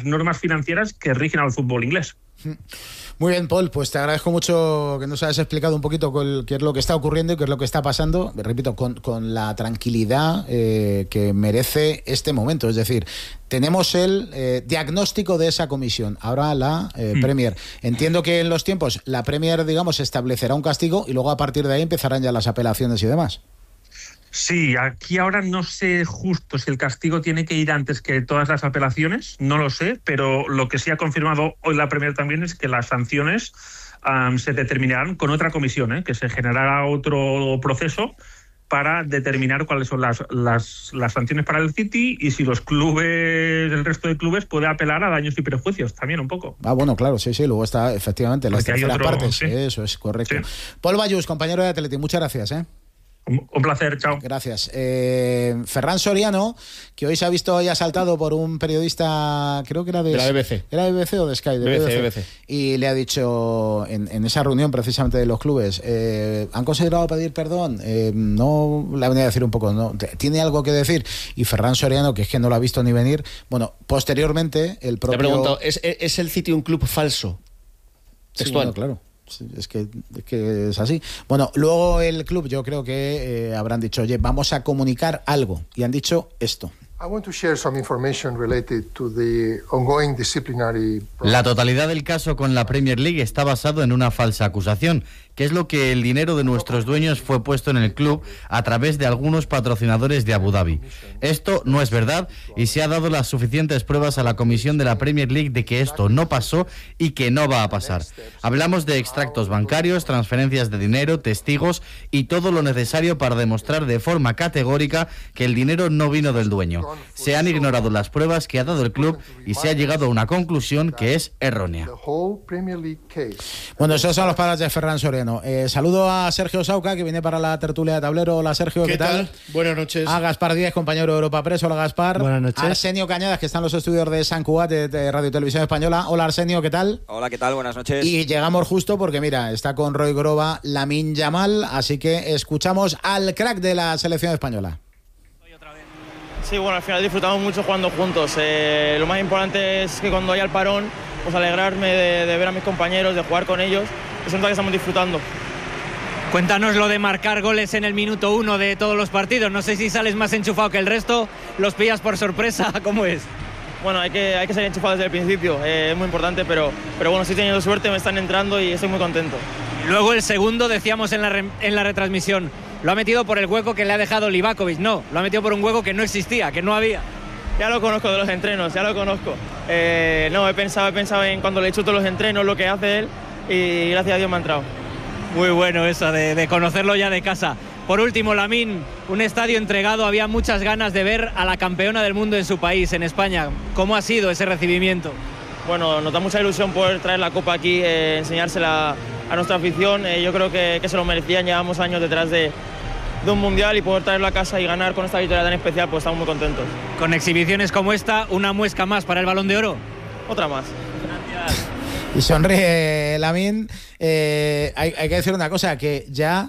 normas financieras que rigen al fútbol inglés. Muy bien, Paul, pues te agradezco mucho que nos hayas explicado un poquito qué es lo que está ocurriendo y qué es lo que está pasando, repito, con la tranquilidad que merece este momento. Es decir, tenemos el diagnóstico de esa comisión, ahora la Premier. Entiendo que en los tiempos la Premier, digamos, establecerá un castigo y luego a partir de ahí empezarán ya las apelaciones y demás. Sí, aquí ahora no sé justo si el castigo tiene que ir antes que todas las apelaciones, no lo sé, pero lo que sí ha confirmado hoy la Premier también es que las sanciones se determinarán con otra comisión, que se generará otro proceso para determinar cuáles son las sanciones para el City y si los clubes, el resto de clubes puede apelar a daños y perjuicios también un poco. Bueno, claro, sí, luego está efectivamente las terceras partes, sí. Eso es correcto. Sí. Paul Bayús, compañero de Atleti, muchas gracias. Un placer, chao. Gracias. Ferran Soriano, que hoy se ha visto ya asaltado por un periodista, creo que era de la BBC. ¿Era BBC o de Sky? De BBC. Y le ha dicho, en esa reunión precisamente de los clubes, ¿han considerado pedir perdón? No, le ha venido a decir un poco, ¿no? ¿Tiene algo que decir? Y Ferran Soriano, que es que no lo ha visto ni venir, bueno, posteriormente el propio... Le he preguntado, ¿es el City un club falso? Textual. Sí, claro. Sí, es que es así. Bueno, luego el club, yo creo que habrán dicho, oye, vamos a comunicar algo. Y han dicho esto. La totalidad del caso con la Premier League está basado en una falsa acusación, que es lo que el dinero de nuestros dueños fue puesto en el club a través de algunos patrocinadores de Abu Dhabi. Esto no es verdad y se ha dado las suficientes pruebas a la comisión de la Premier League de que esto no pasó y que no va a pasar. Hablamos de extractos bancarios, transferencias de dinero, testigos y todo lo necesario para demostrar de forma categórica que el dinero no vino del dueño. Se han ignorado las pruebas que ha dado el club y se ha llegado a una conclusión que es errónea. Bueno, esas son las palabras de Ferran Soriano. Saludo a Sergio Sauca, que viene para la tertulia de tablero. Hola, Sergio, ¿qué tal? Buenas noches. A Gaspar Díez, compañero de Europa Press. Hola, Gaspar. Buenas noches. A Arsenio Cañadas, que está en los estudios de San Cugat de Radio Televisión Española. Hola, Arsenio, ¿qué tal? Hola, ¿qué tal? Buenas noches. Y llegamos justo porque, mira, está con Roy Groba, Lamine Yamal, así que escuchamos al crack de la selección española. Sí, bueno, al final disfrutamos mucho jugando juntos. Lo más importante es que cuando haya el parón, pues alegrarme de ver a mis compañeros, de jugar con ellos. Es un que estamos disfrutando. Cuéntanos lo de marcar goles en el minuto 1 de todos los partidos. No sé si sales más enchufado que el resto, los pillas por sorpresa, ¿cómo es? Bueno, hay que salir enchufado desde el principio, es muy importante, pero bueno, estoy teniendo suerte, me están entrando y estoy muy contento. Y luego el segundo, decíamos en la retransmisión, lo ha metido por el hueco que le ha dejado Livakovic. No, lo ha metido por un hueco que no existía, que no había. Ya lo conozco de los entrenos, ya lo conozco. No, he pensado en cuando le chuto los entrenos, lo que hace él, y gracias a Dios me ha entrado. Muy bueno eso de conocerlo ya de casa. Por último, Lamine, un estadio entregado, había muchas ganas de ver a la campeona del mundo en su país, en España. ¿Cómo ha sido ese recibimiento? Bueno, nos da mucha ilusión poder traer la copa aquí, enseñársela a nuestra afición. Yo creo que se lo merecían, llevamos años detrás de un mundial y poder traerlo a casa y ganar con esta victoria tan especial, pues estamos muy contentos. Con exhibiciones como esta, una muesca más para el Balón de Oro. Otra más. Gracias. Y sonríe Lamine. Hay que decir una cosa, que ya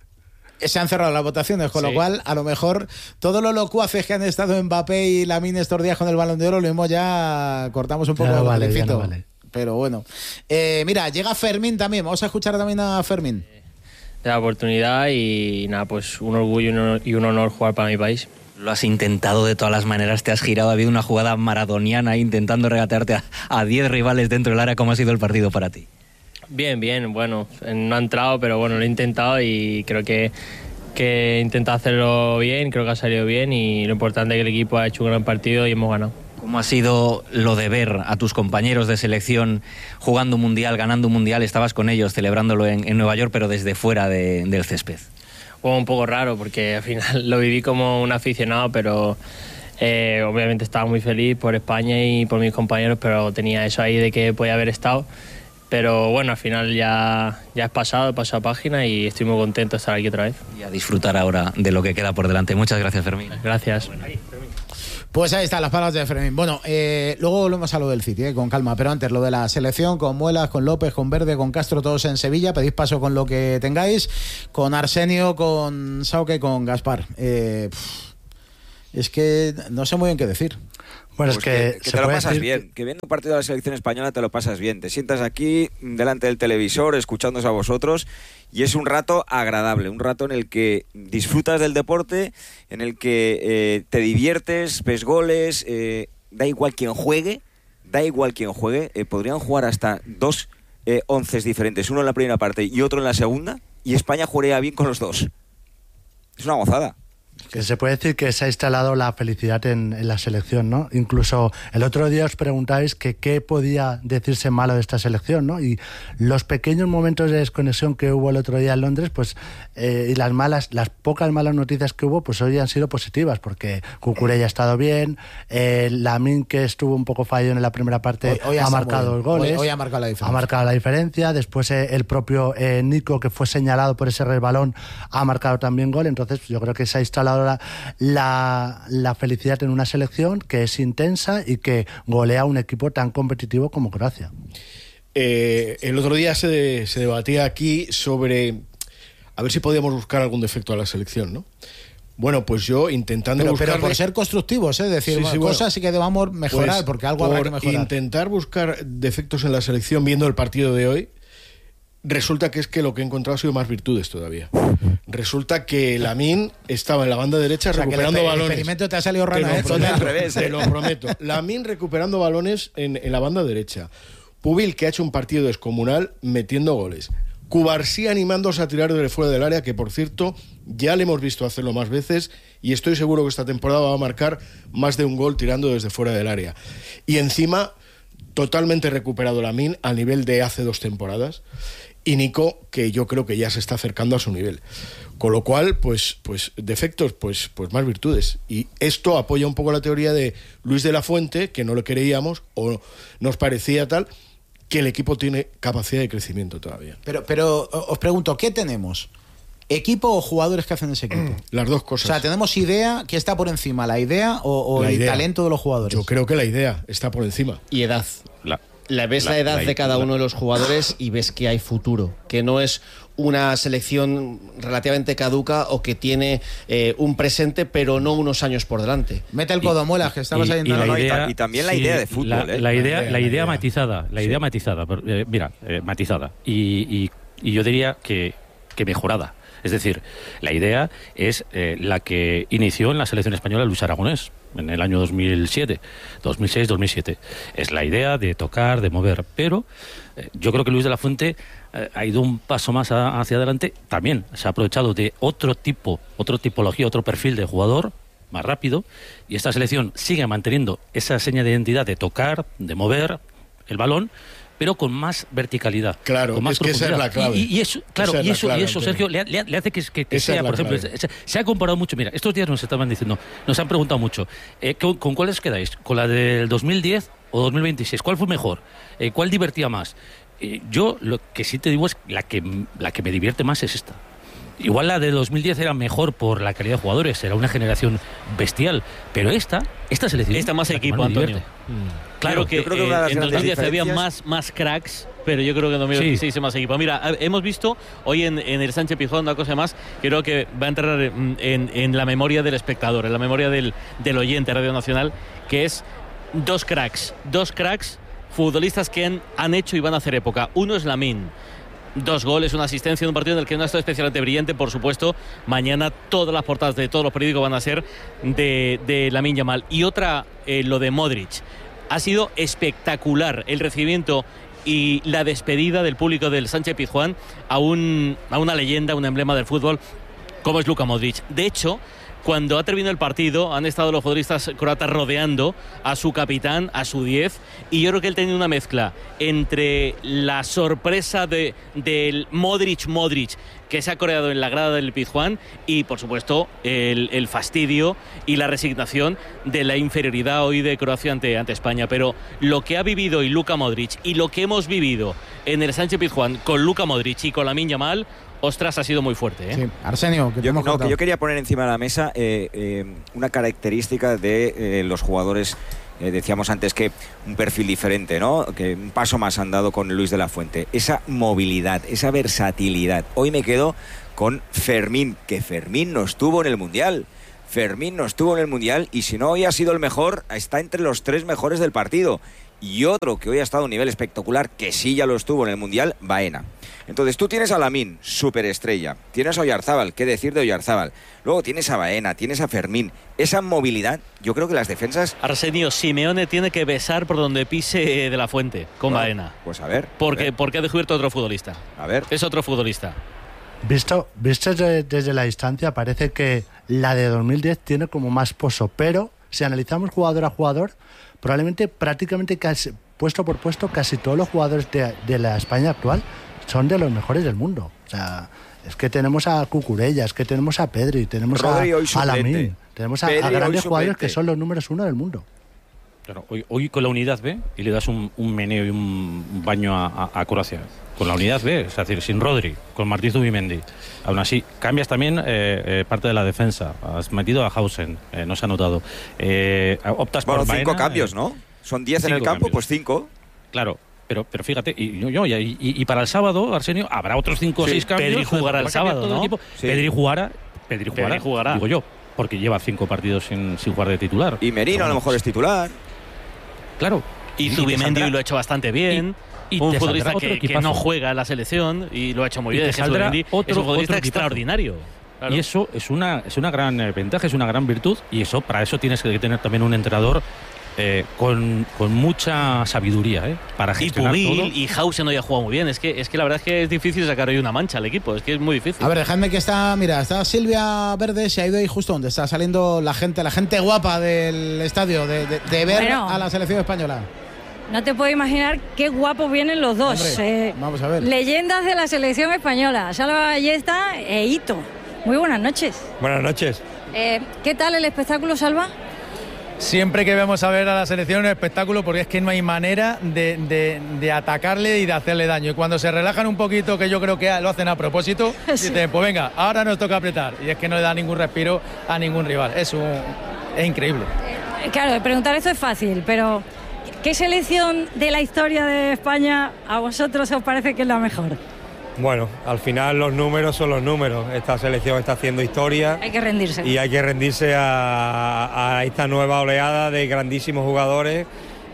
se han cerrado las votaciones, con lo cual a lo mejor todos los locuaces que han estado Mbappé y Lamine estos días con el Balón de Oro, lo mismo ya cortamos un poco el calefito. Vale. Pero bueno, mira, llega Fermín también, vamos a escuchar también a Fermín. La oportunidad y nada, pues un orgullo y un honor jugar para mi país. Lo has intentado de todas las maneras, te has girado, ha habido una jugada maradoniana intentando regatearte a 10 rivales dentro del área. ¿Cómo ha sido el partido para ti? Bien, bueno, no ha entrado, pero bueno, lo he intentado y creo que he intentado hacerlo bien, creo que ha salido bien y lo importante es que el equipo ha hecho un gran partido y hemos ganado. ¿Cómo ha sido lo de ver a tus compañeros de selección jugando un mundial, ganando un mundial? Estabas con ellos celebrándolo en Nueva York, pero desde fuera del césped. Fue un poco raro porque al final lo viví como un aficionado, pero obviamente estaba muy feliz por España y por mis compañeros, pero tenía eso ahí de que podía haber estado. Pero bueno, al final ya es pasado página y estoy muy contento de estar aquí otra vez. Y a disfrutar ahora de lo que queda por delante. Muchas gracias, Fermín. Gracias. Pues ahí están las palabras de Fermín. Bueno, luego volvemos a lo del City, con calma, pero antes lo de la selección, con Muelas, con López, con Verde, con Castro, todos en Sevilla. Pedís paso con lo que tengáis, con Arsenio, con Sauque, con Gaspar. Es que no sé muy bien qué decir. Bueno, pues es que te lo pasas bien, que viendo un partido de la selección española te lo pasas bien, te sientas aquí delante del televisor escuchándoos a vosotros y es un rato agradable, un rato en el que disfrutas del deporte, en el que te diviertes, ves goles, da igual quién juegue, podrían jugar hasta dos onces diferentes, uno en la primera parte y otro en la segunda, y España jugaría bien con los dos. Es una gozada. Que se puede decir que se ha instalado la felicidad en la selección, ¿no? Incluso el otro día os preguntáis que qué podía decirse malo de esta selección, ¿no? Y los pequeños momentos de desconexión que hubo el otro día en Londres, pues y las pocas malas noticias que hubo, pues hoy han sido positivas, porque Cucurella ha estado bien, Lamine, que estuvo un poco fallo en la primera parte, hoy ha marcado los goles, hoy ha marcado la diferencia. Ha marcado la diferencia. Después el propio Nico, que fue señalado por ese resbalón, ha marcado también gol. Entonces yo creo que se ha instalado la felicidad en una selección que es intensa y que golea a un equipo tan competitivo como Croacia. El otro día se debatía aquí sobre a ver si podíamos buscar algún defecto a la selección, ¿no? Bueno, pues yo intentando buscarle... Pero por ser constructivos, es decir, sí, cosas sí que debamos mejorar, pues, porque algo habrá que mejorar. Intentar buscar defectos en la selección viendo el partido de hoy, resulta que es que lo que he encontrado ha sido más virtudes todavía. Resulta que Lamine estaba en la banda derecha, recuperando balones. El experimento te ha salido rana, te lo prometo. Lamine recuperando balones en la banda derecha. Pubil, que ha hecho un partido descomunal metiendo goles. Cubarsí animándose a tirar desde fuera del área, que por cierto ya le hemos visto hacerlo más veces y estoy seguro que esta temporada va a marcar más de un gol tirando desde fuera del área. Y encima, totalmente recuperado Lamine al nivel de hace 2 temporadas. Y Nico, que yo creo que ya se está acercando a su nivel. Con lo cual, pues defectos, pues más virtudes. Y esto apoya un poco la teoría de Luis de la Fuente, que no lo creíamos o nos parecía tal, que el equipo tiene capacidad de crecimiento todavía. Pero os pregunto, ¿qué tenemos? ¿Equipo o jugadores que hacen ese equipo? Las dos cosas. O sea, ¿tenemos idea? ¿Qué está por encima? ¿La idea o el talento de los jugadores? Yo creo que la idea está por encima. Y edad. Ves la edad de cada uno de los jugadores y ves que hay futuro, que no es una selección relativamente caduca o que tiene un presente pero no unos años por delante. Mete el codomuelas, que estabas ahí en y también la idea de fútbol. La idea matizada, matizada. Y yo diría que mejorada. Es decir, la idea es la que inició en la selección española Luis Aragonés en el año 2006-2007. Es la idea de tocar, de mover, pero yo creo que Luis de la Fuente ha ido un paso más hacia adelante. También se ha aprovechado de otra tipología, otro perfil de jugador más rápido, y esta selección sigue manteniendo esa seña de identidad de tocar, de mover el balón, pero con más verticalidad. Claro, con más es que esa es la clave. Y eso, Sergio, le hace que sea, por ejemplo, se ha comparado mucho. Mira, estos días nos estaban diciendo, nos han preguntado mucho, ¿con cuáles quedáis? ¿Con la del 2010 o 2026? ¿Cuál fue mejor? ¿Cuál divertía más? Yo lo que sí te digo es la que me divierte más es esta. Igual la de 2010 era mejor por la calidad de jugadores, era una generación bestial, pero esta selección... Esta más equipo, Antonio. Claro que, en 2010 había más cracks, pero yo creo que en 2016 hay más equipo. Mira, hemos visto hoy en el Sánchez Pizjuán una cosa más, creo que va a entrar en la memoria del espectador, en la memoria del oyente Radio Nacional, que es dos cracks futbolistas que han hecho y van a hacer época. Uno es Lamine. 2 goles, una asistencia en un partido en el que no ha estado especialmente brillante, por supuesto. Mañana todas las portadas de todos los periódicos van a ser de Lamine Yamal. Y otra, lo de Modric. Ha sido espectacular el recibimiento y la despedida del público del Sánchez Pizjuán a una leyenda, un emblema del fútbol como es Luka Modric. De hecho, cuando ha terminado el partido, han estado los futbolistas croatas rodeando a su capitán, a su 10, y yo creo que él tenía una mezcla entre la sorpresa del Modric, que se ha coreado en la grada del Pizjuán, y por supuesto el fastidio y la resignación de la inferioridad hoy de Croacia ante España. Pero lo que ha vivido hoy Luka Modric y lo que hemos vivido en el Sánchez Pizjuán con Luka Modric y con Lamine Yamal, ostras, ha sido muy fuerte, ¿eh? Sí. Arsenio, que yo quería poner encima de la mesa una característica de los jugadores. Decíamos antes que un perfil diferente, ¿no? Que un paso más han dado con Luis de la Fuente. Esa movilidad, esa versatilidad. Hoy me quedo con Fermín, que Fermín no estuvo en el Mundial. Fermín no estuvo en el Mundial y si no hoy ha sido el mejor, está entre los 3 mejores del partido. Y otro que hoy ha estado a un nivel espectacular, que sí ya lo estuvo en el Mundial, Baena. Entonces tú tienes a Lamine, superestrella, tienes a Oyarzábal, qué decir de Oyarzábal, luego tienes a Baena, tienes a Fermín, esa movilidad, yo creo que las defensas... Arsenio, Simeone tiene que besar por donde pise De la Fuente con Baena. Pues a ver. Porque ha descubierto otro futbolista. A ver. Es otro futbolista. Visto desde la distancia, parece que la de 2010 tiene como más pozo, pero si analizamos jugador a jugador, probablemente prácticamente puesto por puesto casi todos los jugadores de la España actual son de los mejores del mundo. O sea, es que tenemos a Cucurella, es que tenemos a Pedri, tenemos a Lamine, tenemos a grandes jugadores que son los números 1 del mundo. Claro, hoy con la unidad B y le das un meneo y un baño a Croacia. Con la unidad B, es decir, sin Rodri, con Martí Zubimendi. Aún así, cambias también parte de la defensa. Has metido a Hausen, no se ha notado. Optas por Baena, 5 cambios, ¿no? Son 10 en el campo, cambios. Pues 5. Claro. Pero fíjate, y para el sábado, Arsenio, habrá otros 5 o 6 cambios. Pedri jugará el sábado, ¿no? Sí. Pedri jugará, digo yo, porque lleva 5 partidos sin jugar de titular. Y Merino a lo mejor es titular. Claro. Y Zubimendi lo ha hecho bastante bien. Y un futbolista que no juega en la selección y lo ha hecho muy bien. Es un futbolista extraordinario. Claro. Y eso es una gran ventaja, es una gran virtud. Y para eso tienes que tener también un entrenador con mucha sabiduría para gestionar y Pubil todo. Y Hausen hoy ha jugado muy bien. Es que la verdad es que es difícil sacar hoy una mancha al equipo. Es que es muy difícil. A ver, dejadme que está Silvia Verde, se ha ido ahí justo donde está saliendo la gente guapa del estadio de ver a la selección española. No te puedo imaginar qué guapos vienen los dos. Hombre, vamos a ver. Leyendas de la selección española, Salva Ballesta e Ito. Muy buenas noches. Buenas noches. ¿Qué tal el espectáculo, Salva? Siempre que vemos a ver a la selección un espectáculo, porque es que no hay manera de atacarle y de hacerle daño. Y cuando se relajan un poquito, que yo creo que lo hacen a propósito, sí. Dicen, pues venga, ahora nos toca apretar. Y es que no le da ningún respiro a ningún rival. Es increíble. Claro, preguntar esto es fácil, pero ¿qué selección de la historia de España a vosotros os parece que es la mejor? Bueno, al final los números son los números. Esta selección está haciendo historia. Hay que rendirse. Y hay que rendirse a esta nueva oleada de grandísimos jugadores.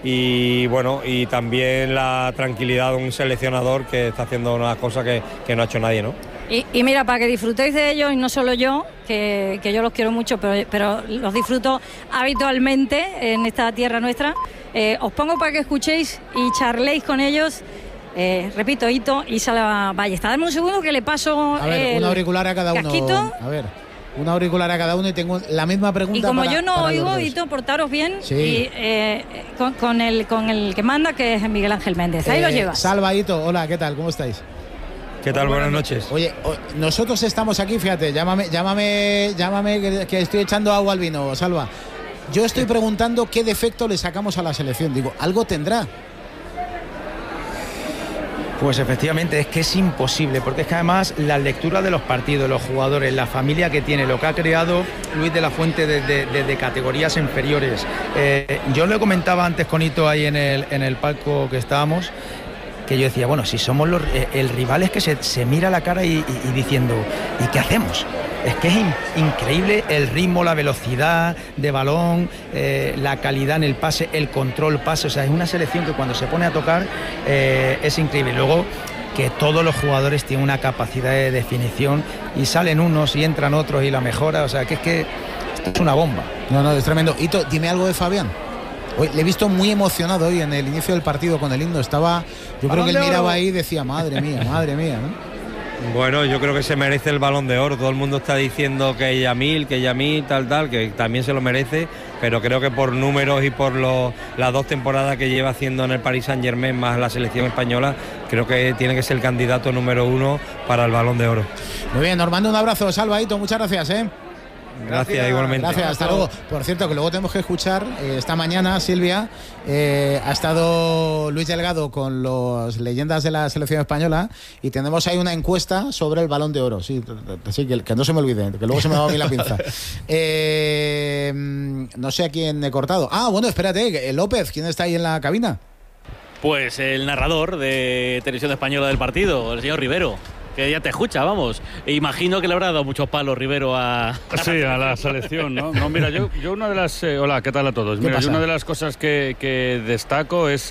Y bueno, y también la tranquilidad de un seleccionador que está haciendo unas cosas que no ha hecho nadie, ¿no? Y mira, para que disfrutéis de ellos, y no solo yo, que yo los quiero mucho, pero los disfruto habitualmente en esta tierra nuestra, os pongo para que escuchéis y charléis con ellos. Repito, Ito y Salva Ballesta. Dame un segundo que le paso. A ver, un auricular a cada uno. Casquito. A ver, un auricular a cada uno y tengo la misma pregunta. Y como yo no oigo, Ito, portaros bien. Sí. Y con el que manda, que es Miguel Ángel Méndez. Ahí lo llevas. Salva, Ito, hola, ¿qué tal? ¿Cómo estáis? ¿Qué tal? Buenas noches. Oye, nosotros estamos aquí, fíjate, llámame que estoy echando agua al vino, Salva. Yo estoy preguntando qué defecto le sacamos a la selección. Digo, algo tendrá. Pues efectivamente, es que es imposible, porque es que además la lectura de los partidos, los jugadores, la familia que tiene, lo que ha creado Luis de la Fuente desde categorías inferiores. Yo le comentaba antes con Ito ahí en el palco que estábamos, que yo decía, bueno, si somos el rival es que se mira la cara y diciendo, ¿y qué hacemos? Es que es increíble el ritmo, la velocidad de balón, la calidad en el pase, el control pase. O sea, es una selección que cuando se pone a tocar es increíble. Luego que todos los jugadores tienen una capacidad de definición y salen unos y entran otros y la mejora. O sea, que esto es una bomba. No, es tremendo. Ito, dime algo de Fabián. Hoy le he visto muy emocionado hoy en el inicio del partido con el himno. Yo creo que él miraba ahí y decía, madre mía, ¿no? Bueno, yo creo que se merece el Balón de Oro. Todo el mundo está diciendo que Yamil, tal, que también se lo merece, pero creo que por números y por las 2 temporadas que lleva haciendo en el Paris Saint-Germain más la selección española, creo que tiene que ser el candidato número 1 para el Balón de Oro. Muy bien, nos mando un abrazo, Salva, Ito, muchas gracias, Gracias, igualmente. Gracias, hasta luego. Por cierto, que luego tenemos que escuchar, esta mañana, Silvia, ha estado Luis Delgado con los leyendas de la selección española y tenemos ahí una encuesta sobre el Balón de Oro. Sí, que no se me olvide, que luego se me va a mí la pinza. No sé a quién he cortado. Bueno, espérate, López, ¿quién está ahí en la cabina? Pues el narrador de Televisión Española del partido, el señor Rivero. que ya te escucha, vamos. E imagino que le habrá dado muchos palos Rivero a... Sí, a la selección, ¿no? No, mira, yo una de las... hola, ¿qué tal a todos? Mira, yo una de las cosas que destaco es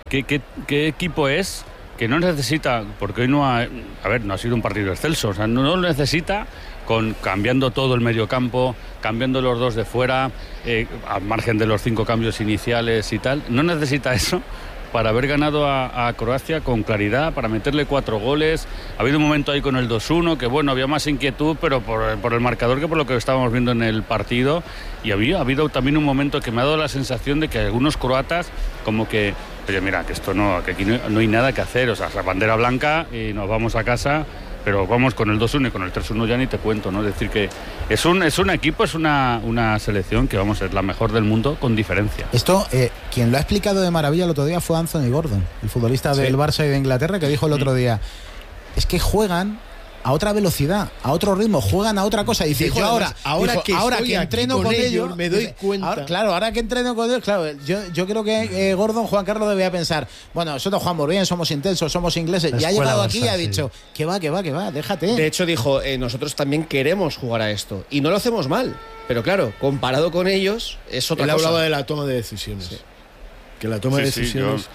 qué equipo es que no necesita, porque hoy no ha sido un partido excelso, o sea, no lo necesita cambiando todo el mediocampo, cambiando los dos de fuera, al margen de los 5 cambios iniciales y tal, no necesita eso para haber ganado a Croacia con claridad, para meterle 4 goles. Ha habido un momento ahí con el 2-1 que bueno, había más inquietud, pero por el marcador que por lo que estábamos viendo en el partido, y ha habido también un momento que me ha dado la sensación de que algunos croatas como que, oye, mira, que esto que aquí no hay nada que hacer, o sea, la bandera blanca y nos vamos a casa. Pero vamos, con el 2-1 y con el 3-1 ya ni te cuento, ¿no? Es decir, que es un equipo, es una selección que, vamos, es la mejor del mundo con diferencia. Esto, quien lo ha explicado de maravilla el otro día fue Anthony Gordon, el futbolista del Barça y de Inglaterra, que dijo el otro día, es que juegan a otra velocidad, a otro ritmo, juegan a otra cosa. Y dice, ahora que entreno con ellos, me doy cuenta. Ahora que entreno con ellos, yo creo que Juan Carlos debía pensar, bueno, nosotros jugamos bien, somos intensos, somos ingleses. Y ha llegado aquí y ha dicho, que va, déjate. De hecho dijo, nosotros también queremos jugar a esto. Y no lo hacemos mal. Pero claro, comparado con ellos, es otra cosa. Él hablaba de la toma de decisiones. Sí. Que la toma de decisiones...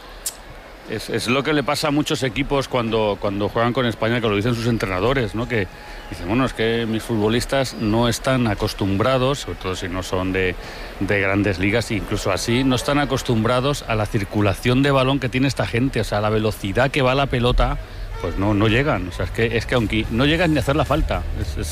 Es lo que le pasa a muchos equipos cuando juegan con España, que lo dicen sus entrenadores, ¿no? Que dicen, bueno, es que mis futbolistas no están acostumbrados, sobre todo si no son de grandes ligas, e incluso así, no están acostumbrados a la circulación de balón que tiene esta gente, o sea, a la velocidad que va la pelota, pues no llegan. O sea, es que aunque no llegan ni a hacer la falta.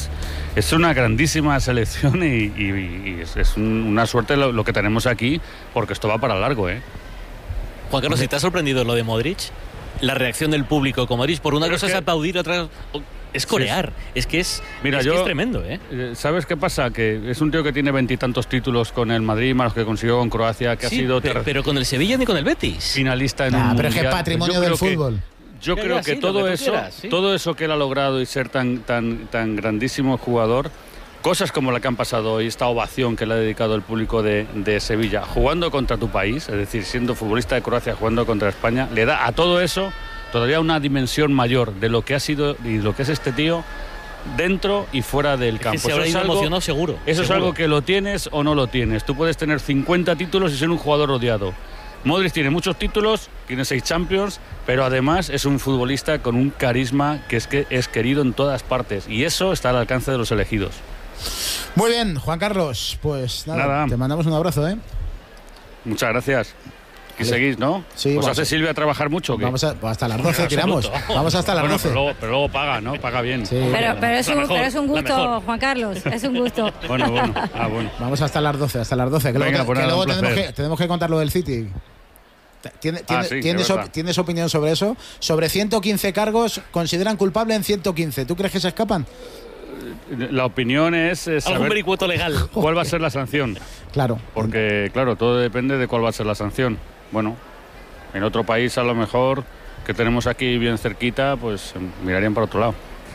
Es una grandísima selección y es una suerte lo que tenemos aquí, porque esto va para largo, ¿eh? Juan Carlos, si te ha sorprendido lo de Modric, la reacción del público con Modric, por una cosa es aplaudir, otra es corear. Sí. Es es tremendo, ¿eh? ¿Sabes qué pasa? Que es un tío que tiene 20 y tantos títulos con el Madrid, más los que consiguió con Croacia, que ha sido... Pero con el Sevilla ni con el Betis. Finalista en un pero es que es patrimonio del fútbol. Yo creo que todo eso que él ha logrado y ser tan grandísimo jugador... Cosas como la que han pasado hoy, esta ovación que le ha dedicado el público de Sevilla, jugando contra tu país, es decir, siendo futbolista de Croacia, jugando contra España, le da a todo eso todavía una dimensión mayor de lo que ha sido y lo que es este tío dentro y fuera del campo. Se habrá ido emocionado seguro. Eso es algo que lo tienes o no lo tienes. Tú puedes tener 50 títulos y ser un jugador odiado. Modric tiene muchos títulos, tiene 6 Champions, pero además es un futbolista con un carisma que es querido en todas partes, y eso está al alcance de los elegidos. Muy bien, Juan Carlos, pues nada. Te mandamos un abrazo, ¿eh? Muchas gracias. Y seguís, ¿no? Sí. ¿Os hace Silvia trabajar mucho? Vamos hasta las 12 tiramos. Vamos hasta las 12. Pero luego paga, ¿no? Paga bien. Sí. Pero es un gusto, Juan Carlos, es un gusto. Bueno. Vamos hasta las 12, que luego tenemos que contar lo del City. ¿Tienes opinión sobre eso? Sobre 115 cargos, consideran culpable en 115. ¿Tú crees que se escapan? La opinión es algún vericueto legal. ¿Cuál va a ser la sanción? Claro. Porque, claro, todo depende de cuál va a ser la sanción. Bueno, en otro país a lo mejor, que tenemos aquí bien cerquita, pues mirarían para otro lado.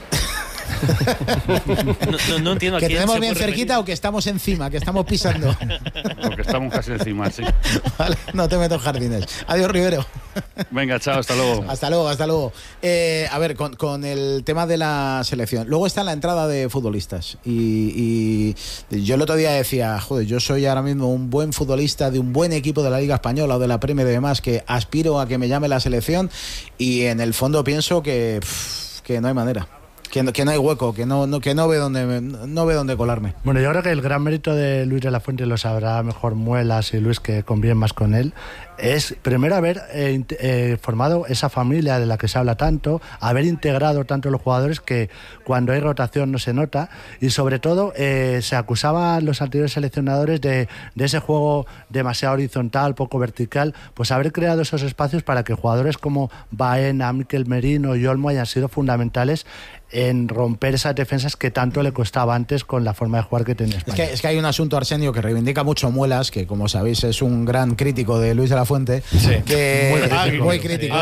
No entiendo. ¿Que tenemos bien cerquita o que estamos encima, que estamos pisando? Porque estamos casi encima, sí. Vale, no te meto en jardines. Adiós, Rivero. Venga, chao, hasta luego. Hasta luego. A ver, con el tema de la selección. Luego está la entrada de futbolistas. Y yo el otro día decía, joder, yo soy ahora mismo un buen futbolista de un buen equipo de la Liga Española o de la Premier y demás, que aspiro a que me llame la selección, y en el fondo pienso que no hay manera. Que no hay hueco, que no ve dónde colarme. Bueno, yo creo que el gran mérito de Luis de la Fuente, lo sabrá mejor Muelas y Luis, que conviven más con él, es primero haber formado esa familia de la que se habla tanto, haber integrado tanto los jugadores que cuando hay rotación no se nota, y sobre todo se acusaba a los anteriores seleccionadores de ese juego demasiado horizontal, poco vertical, pues haber creado esos espacios para que jugadores como Baena, Mikel Merino y Olmo hayan sido fundamentales en romper esas defensas que tanto le costaba antes con la forma de jugar que tenía España. Es que hay un asunto, Arsenio, que reivindica mucho Muelas, que como sabéis es un gran crítico de Luis de la Fuente, que muy crítico.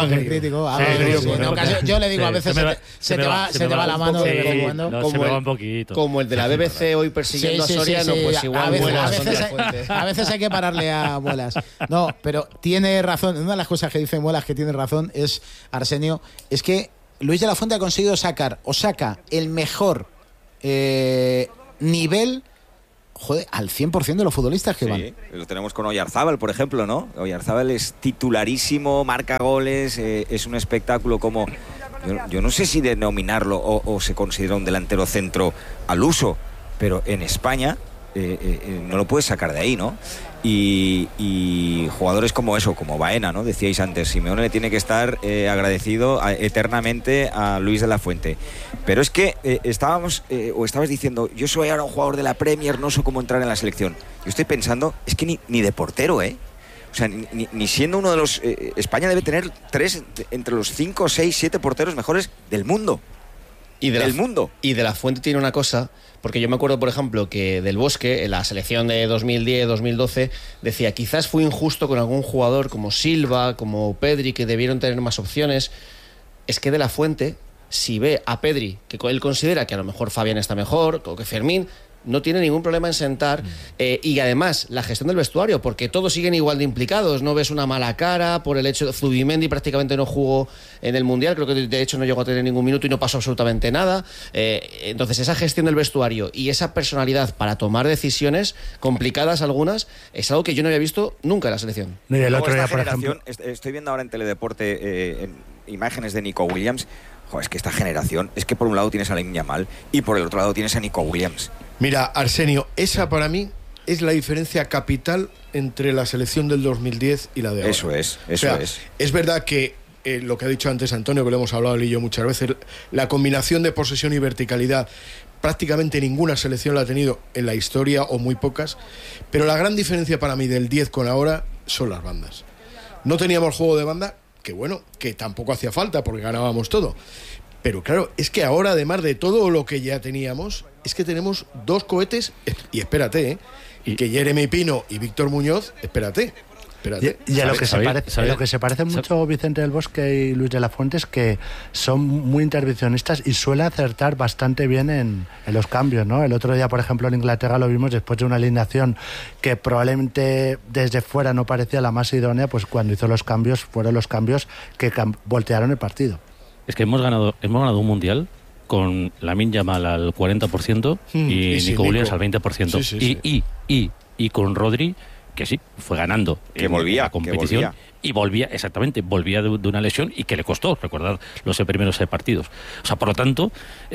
Yo le digo, a veces se te va la mano de vez en cuando. Como el de la BBC hoy persiguiendo a Soriano, pues igual a veces hay que pararle a Muelas. No, pero tiene razón. Una de las cosas que dice Muelas que tiene razón es, Arsenio, es que Luis de la Fuente ha conseguido saca el mejor nivel, joder, al 100% de los futbolistas que van. Sí, lo tenemos con Oyarzábal, por ejemplo, ¿no? Oyarzábal es titularísimo, marca goles, es un espectáculo como... Yo no sé si denominarlo o se considera un delantero centro al uso, pero en España no lo puedes sacar de ahí, ¿no? Y jugadores como eso, como Baena, ¿no? Decíais antes, Simeone le tiene que estar agradecido eternamente a Luis de la Fuente. Pero es que estabas diciendo, yo soy ahora un jugador de la Premier, no sé cómo entrar en la selección. Yo estoy pensando, es que ni de portero, ¿eh? O sea, ni siendo uno de los... España debe tener 3 entre los 5, 6, 7 porteros mejores del mundo. Del mundo. Y de la Fuente tiene una cosa, porque yo me acuerdo, por ejemplo, que Del Bosque, en la selección de 2010-2012, decía, quizás fue injusto con algún jugador como Silva, como Pedri, que debieron tener más opciones. Es que de la Fuente, si ve a Pedri, que él considera que a lo mejor Fabián está mejor, o que Fermín, no tiene ningún problema en sentar, y además la gestión del vestuario, porque todos siguen igual de implicados, no ves una mala cara por el hecho de Zubimendi prácticamente no jugó en el Mundial, creo que de hecho no llegó a tener ningún minuto y no pasó absolutamente nada. Entonces esa gestión del vestuario y esa personalidad para tomar decisiones complicadas algunas es algo que yo no había visto nunca en la selección. Mira, el otro día, por ejemplo, estoy viendo ahora en Teledeporte imágenes de Nico Williams. Es que esta generación, es que por un lado tienes a Lamine Yamal y por el otro lado tienes a Nico Williams. Mira, Arsenio, esa para mí es la diferencia capital entre la selección del 2010 y la de ahora. Eso es. Es verdad que lo que ha dicho antes Antonio, que lo hemos hablado él y yo muchas veces, la combinación de posesión y verticalidad, prácticamente ninguna selección la ha tenido en la historia, o muy pocas, pero la gran diferencia para mí del 10 con ahora son las bandas. No teníamos juego de banda, que tampoco hacía falta porque ganábamos todo. Pero claro, es que ahora, además de todo lo que ya teníamos, es que tenemos 2 cohetes, y espérate, que Jeremy Pino y Víctor Muñoz, espérate. Y a lo que se parece mucho Vicente del Bosque y Luis de la Fuente es que son muy intervencionistas y suelen acertar bastante bien en los cambios, ¿no? El otro día, por ejemplo, en Inglaterra lo vimos después de una alineación que probablemente desde fuera no parecía la más idónea, pues cuando hizo los cambios, fueron los cambios que voltearon el partido. Es que hemos ganado un mundial con Lamine Yamal al 40% y Nico Williams al 20%. Sí. Y con Rodri, que sí, fue ganando la competición y volvía de una lesión y que le costó, recordad los primeros partidos. O sea, por lo tanto,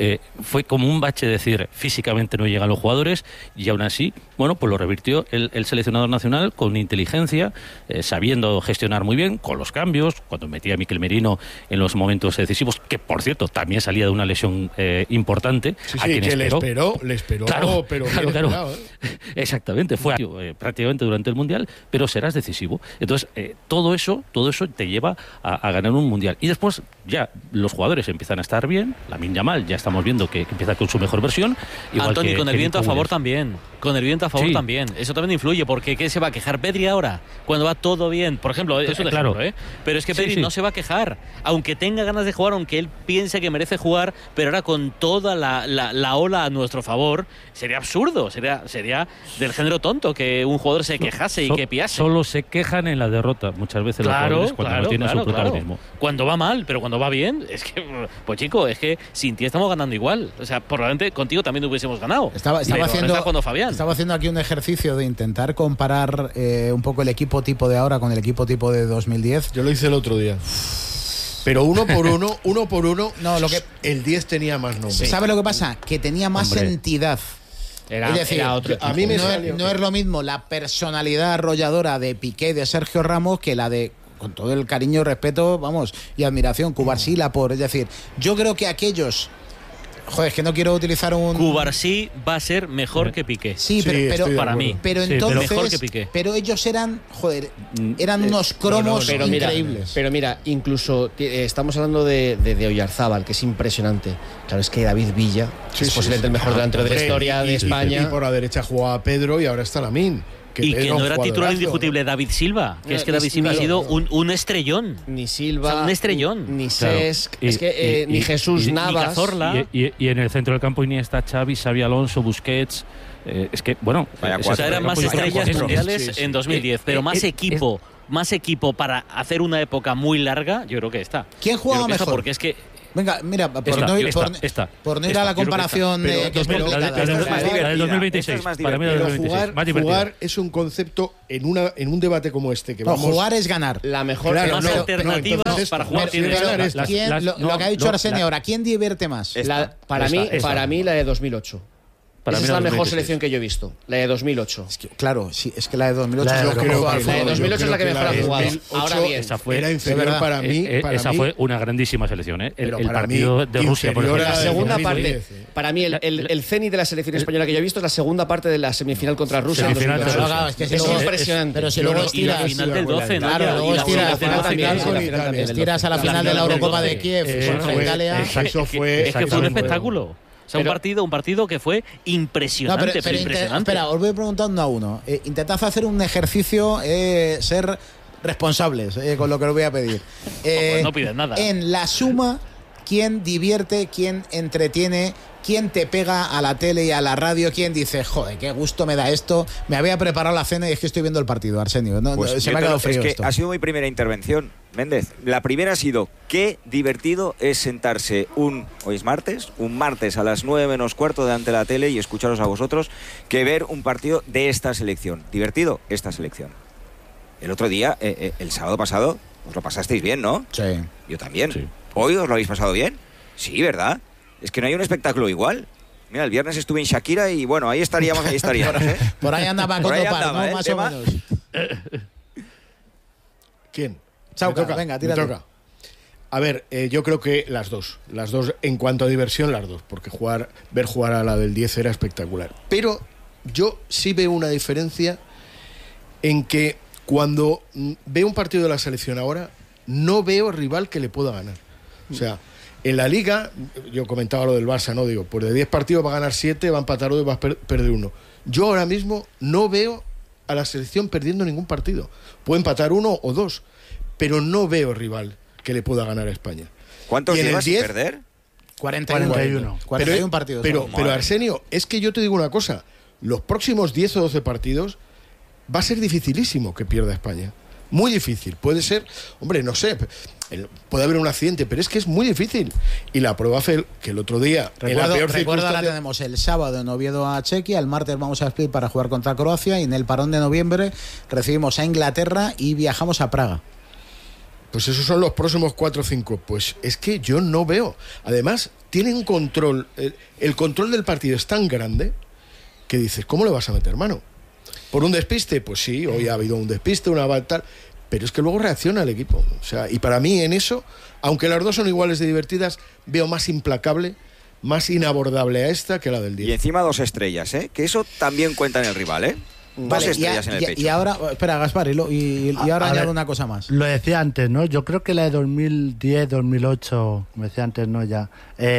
fue como un bache decir, físicamente no llegan los jugadores, y aún así, bueno, pues lo revirtió el seleccionador nacional con inteligencia, sabiendo gestionar muy bien, con los cambios, cuando metía a Mikel Merino en los momentos decisivos, que por cierto, también salía de una lesión importante. Sí, que le esperó, claro, pero claro. Exactamente, fue prácticamente durante el Mundial, pero serás decisivo. Entonces, todo eso te lleva a ganar un Mundial. Y después ya los jugadores empiezan a estar bien. Lamine Yamal ya estamos viendo que empieza con su mejor versión. Antonio, con el viento a favor también. Con el viento a favor también. Eso también influye, porque ¿qué se va a quejar Pedri ahora? Cuando va todo bien. Por ejemplo, eso de ejemplo, pero es que Pedri no se va a quejar. Aunque tenga ganas de jugar, aunque él piense que merece jugar, pero ahora con toda la ola a nuestro favor, sería absurdo. Sería del género tonto que un jugador se quejase y que piase. Solo se quejan en la derrota muchas veces cuando no tiene su protagonismo. Cuando va mal, pero cuando va bien, es que, pues chico, es que sin ti estamos ganando igual. O sea, probablemente contigo también hubiésemos ganado. Estaba haciendo aquí un ejercicio de intentar comparar un poco el equipo tipo de ahora con el equipo tipo de 2010. Yo lo hice el otro día. Pero uno por uno, no, el 10 tenía más nombre. ¿Sabe lo que pasa? Que tenía más entidad. Es decir, a mí no es lo mismo la personalidad arrolladora de Piqué, de Sergio Ramos, que la de, con todo el cariño, respeto, y admiración, Cubarsí, Laporte. Es decir, yo creo que aquellos... Joder, es que no quiero utilizar un... Cubarsí va a ser mejor que Piqué. Sí, pero para mí. Pero entonces, mejor que Piqué. Pero ellos eran unos cromos increíbles. Pero mira, incluso estamos hablando de Oyarzábal, que es impresionante. Claro, es que David Villa es posiblemente el mejor delantero de la historia de España. Y por la derecha jugaba Pedro y ahora está Lamine. Y que no era titular indiscutible David Silva, que es que David Silva ha sido un estrellón. Ni Silva, o sea, un estrellón. Ni Cesc, ni Jesús Navas. Ni Cazorla. Y en el centro del campo Iniesta, Xavi, Xavi Alonso, Busquets. Es que, bueno... eran más estrellas mundiales en 2010, pero más equipo para hacer una época muy larga, yo creo que está. ¿Quién jugaba mejor? Porque es que Venga, mira, por no ir a la comparación la del 2026. Para mí la del 2026. Jugar es un concepto en un debate como este que vamos. Jugar es ganar. La mejor alternativas para jugar. Lo que ha dicho Arsenio ahora, ¿quién divierte más? Para mí la de 2008. Esa es la mejor selección que yo he visto, la de 2008. Claro, sí, es que la de 2008 la de 2008 es la que mejor ha jugado. Ahora bien, era inferior para mí. Esa fue una grandísima selección, ¿eh? El partido de Rusia, por ejemplo. La segunda parte, para mí, el cenit de la selección española que yo he visto es la segunda parte de la semifinal contra Rusia. Es impresionante. Pero si luego estiras. La final del 12, claro, luego estiras a la final de la Eurocopa de Kiev contra Italia. Eso fue. Es que fue un espectáculo. O sea, un partido que fue impresionante. Pero impresionante. Espera, os voy preguntando a uno. Intentad hacer un ejercicio, ser responsables con lo que os voy a pedir. Pues no pides nada. En la suma, ¿quién divierte, quién entretiene, quién te pega a la tele y a la radio, quién dice, joder, qué gusto me da esto, me había preparado la cena y es que estoy viendo el partido, Arsenio? Pues se me ha quedado frío. Es que esto ha sido mi primera intervención, Méndez. La primera ha sido, qué divertido es sentarse hoy es martes, un martes a las 9 menos cuarto delante de la tele y escucharos a vosotros, que ver un partido de esta selección. Divertido, esta selección. El otro día, el sábado pasado, os lo pasasteis bien, ¿no? Sí. Yo también. Sí. ¿Hoy os lo habéis pasado bien? Sí, ¿verdad? Es que no hay un espectáculo igual. Mira, el viernes estuve en Shakira y bueno, ahí estaríamos. Por ahí andaba con Topar, ¿no? Más o menos. ¿Quién? Chauca, venga, tírate. Me toca. A ver, yo creo que las dos en cuanto a diversión, las dos, porque ver jugar a la del 10 era espectacular. Pero yo sí veo una diferencia en que cuando veo un partido de la selección ahora, no veo rival que le pueda ganar. O sea, en la Liga, yo comentaba lo del Barça, ¿no? Digo, pues de 10 partidos va a ganar 7, va a empatar 2 y va a perder 1. Yo ahora mismo no veo a la selección perdiendo ningún partido. Puede empatar 1 o 2, pero no veo rival que le pueda ganar a España. ¿Cuántos llevas sin perder? 41 partidos. Pero Arsenio, es que yo te digo una cosa, los próximos 10 o 12 partidos va a ser dificilísimo que pierda España. Muy difícil. Puede ser, hombre, no sé, puede haber un accidente, pero es que es muy difícil. Y la prueba fue que el otro día, recuerda, la tenemos el sábado en Oviedo a Chequia, el martes vamos a Split para jugar contra Croacia y en el parón de noviembre recibimos a Inglaterra y viajamos a Praga. Pues esos son los próximos 4 o 5. Pues es que yo no veo. Además, tienen control. El control del partido es tan grande que dices, ¿cómo le vas a meter mano? ¿Por un despiste? Pues sí, hoy ha habido un despiste, una tal. Pero es que luego reacciona el equipo. O sea, y para mí en eso, aunque las dos son iguales de divertidas, veo más implacable, más inabordable a esta que a la del 10. Y encima 2 estrellas, ¿eh? Que eso también cuenta en el rival, ¿eh? Vale, 2 estrellas en el pecho. Y ahora, espera, Gaspar, y ahora añado una cosa más. Lo decía antes, ¿no? Yo creo que la de 2010, 2008, como decía antes, ¿no? Ya,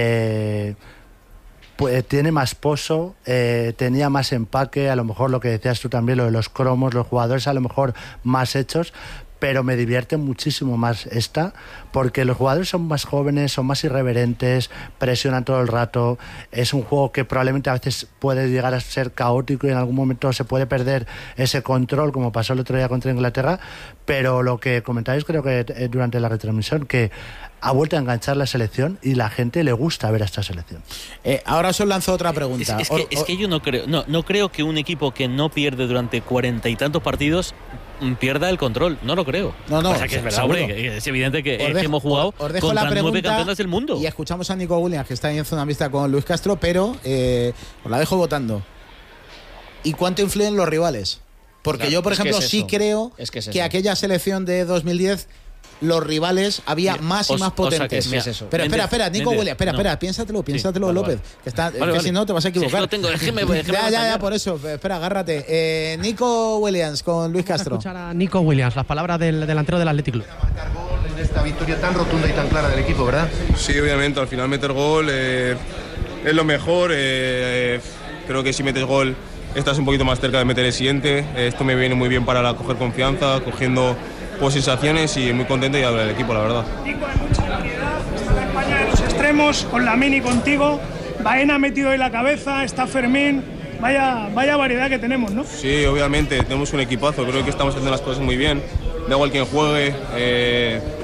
pues tiene más pozo, tenía más empaque, a lo mejor lo que decías tú también, lo de los cromos, los jugadores a lo mejor más hechos, pero me divierte muchísimo más esta, porque los jugadores son más jóvenes, son más irreverentes, presionan todo el rato, es un juego que probablemente a veces puede llegar a ser caótico y en algún momento se puede perder ese control, como pasó el otro día contra Inglaterra, pero lo que comentáis creo que durante la retransmisión, que ha vuelto a enganchar la selección y la gente le gusta ver a esta selección. Ahora os lanzo otra pregunta. Es que yo no creo que un equipo que no pierde durante 40 y tantos partidos pierda el control. No lo creo. No, o sea, que es verdad, hombre, es evidente que hemos jugado contra 9 campeones del mundo. Y escuchamos a Nico Williams, que está ahí en zona mixta con Luis Castro, pero os la dejo votando. ¿Y cuánto influyen los rivales? Porque yo, por ejemplo, sí creo que aquella selección de 2010... los rivales había más y más potentes. Pero espera, Nico Williams, espera, piénsatelo, López. Que si no te vas a equivocar. Ya, por eso. Espera, agárrate. Nico Williams con Luis Castro. Vamos a escuchar a Nico Williams, las palabras del delantero del Athletic Club. Marcar gol en esta victoria tan rotunda y tan clara del equipo, ¿verdad? Sí, obviamente, al final meter gol es lo mejor. Creo que si metes gol estás un poquito más cerca de meter el siguiente. Esto me viene muy bien para coger confianza, cogiendo sensaciones y muy contento y hablar del equipo, la verdad. Nico, hay mucha variedad, está la España de los extremos, con Lamini contigo, Baena ha metido ahí la cabeza, está Fermín, vaya variedad que tenemos, ¿no? Sí, obviamente, tenemos un equipazo, creo que estamos haciendo las cosas muy bien, da igual quien juegue,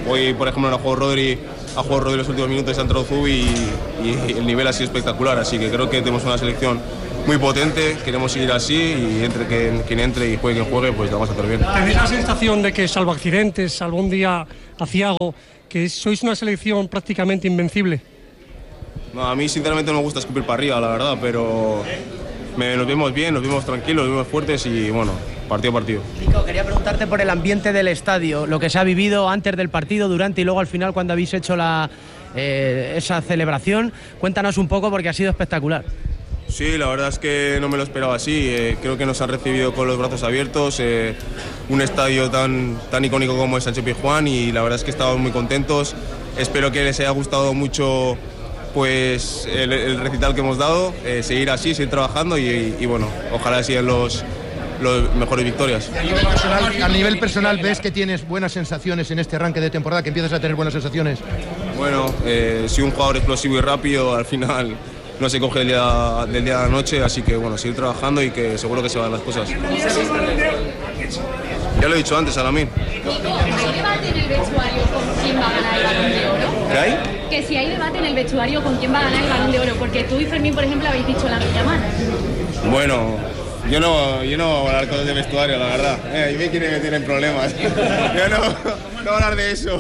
Hoy, por ejemplo, ha jugado Rodri los últimos minutos, ha entrado Zubi y el nivel ha sido espectacular. Así que creo que tenemos una selección muy potente, queremos seguir así y entre quien entre y juegue quien juegue, pues lo vamos a hacer bien. ¿Tenéis la sensación de que, salvo accidentes, salvo un día aciago, que sois una selección prácticamente invencible? No, a mí sinceramente no me gusta escupir para arriba, la verdad, pero nos vemos bien, nos vemos tranquilos, nos vemos fuertes y bueno, partido a partido. Nico, quería preguntarte por el ambiente del estadio, lo que se ha vivido antes del partido, durante y luego al final cuando habéis hecho esa celebración. Cuéntanos un poco porque ha sido espectacular. Sí, la verdad es que no me lo esperaba así. Creo que nos han recibido con los brazos abiertos, un estadio tan icónico como el Sánchez Pizjuán, y la verdad es que estamos muy contentos. Espero que les haya gustado mucho pues el recital que hemos dado, seguir así, seguir trabajando y bueno, ojalá sigan los mejores victorias. A nivel personal, ¿ves que tienes buenas sensaciones en este arranque de temporada, que empiezas a tener buenas sensaciones? Bueno, soy un jugador explosivo y rápido, al final no se coge del día a la noche, así que bueno, seguir trabajando y que seguro que se van las cosas. Ya lo he dicho antes, Alamín. ¿Hay debate en el vestuario con quién va a ganar el Balón de Oro? ¿Qué hay? Que si hay debate en el vestuario con quién va a ganar el Balón de Oro, porque tú y Fermín, por ejemplo, habéis dicho Lamine Yamal. Bueno, yo no voy a hablar cosas de vestuario, la verdad. Y me quieren meter en problemas. Yo no voy a hablar de eso.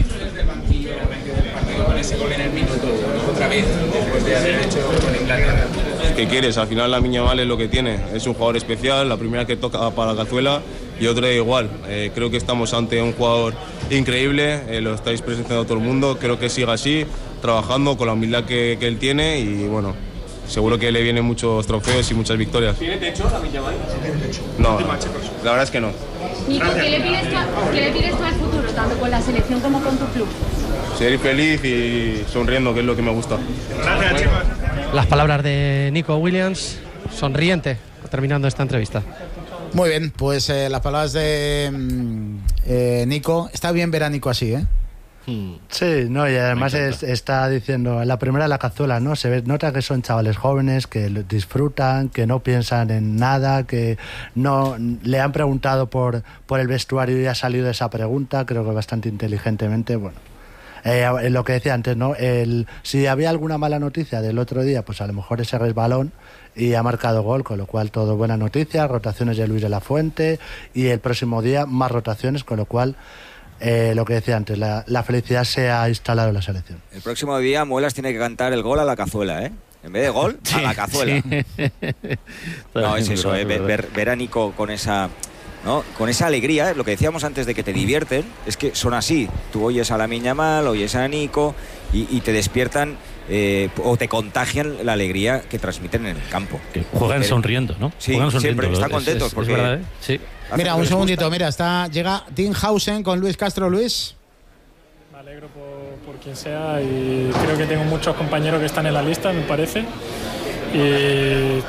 Con ese gol en el minuto, otra vez, después de haber hecho con Inglaterra. ¿Qué quieres? Al final Lamine Yamal es lo que tiene. Es un jugador especial, la primera que toca para la cazuela y otra igual. Creo que estamos ante un jugador increíble, lo estáis presentando a todo el mundo. Creo que siga así, trabajando con la humildad que él tiene y bueno, seguro que le vienen muchos trofeos y muchas victorias. ¿Tiene techo Lamine Yamal? No, la verdad es que no. Nico, ¿qué le pides tú al futuro, tanto con la selección como con tu club? Ser feliz y sonriendo, que es lo que me gusta. Gracias, chicos. Las palabras de Nico Williams, sonriente, terminando esta entrevista. Muy bien, pues las palabras de Nico. Está bien ver a Nico así, ¿eh? Sí, no, y además está diciendo, la primera la cazuela, ¿no? Nota que son chavales jóvenes, que disfrutan, que no piensan en nada, que no le han preguntado por el vestuario y ha salido esa pregunta, creo que bastante inteligentemente, bueno. Lo que decía antes, ¿no? Si había alguna mala noticia del otro día, pues a lo mejor ese resbalón, y ha marcado gol, con lo cual todo buena noticia, rotaciones de Luis de la Fuente y el próximo día más rotaciones, con lo cual lo que decía antes, la felicidad se ha instalado en la selección. El próximo día Muelas tiene que cantar el gol a la cazuela, ¿eh? En vez de gol, sí, a la cazuela. Sí. No, es eso, ver a Nico con esa... ¿no? Con esa alegría, lo que decíamos antes de que te divierten, es que son así. Tú oyes a Lamine Yamal, oyes a Nico y te despiertan o te contagian la alegría que transmiten en el campo. Que juegan sonriendo, ¿no? Sí, juegan sonriendo, siempre están contentos porque... Es verdad, ¿eh? Sí. Mira, un segundito, mira, llega Tim Hausen con Luis Castro. Luis. Me alegro por quien sea y creo que tengo muchos compañeros que están en la lista, me parece. Y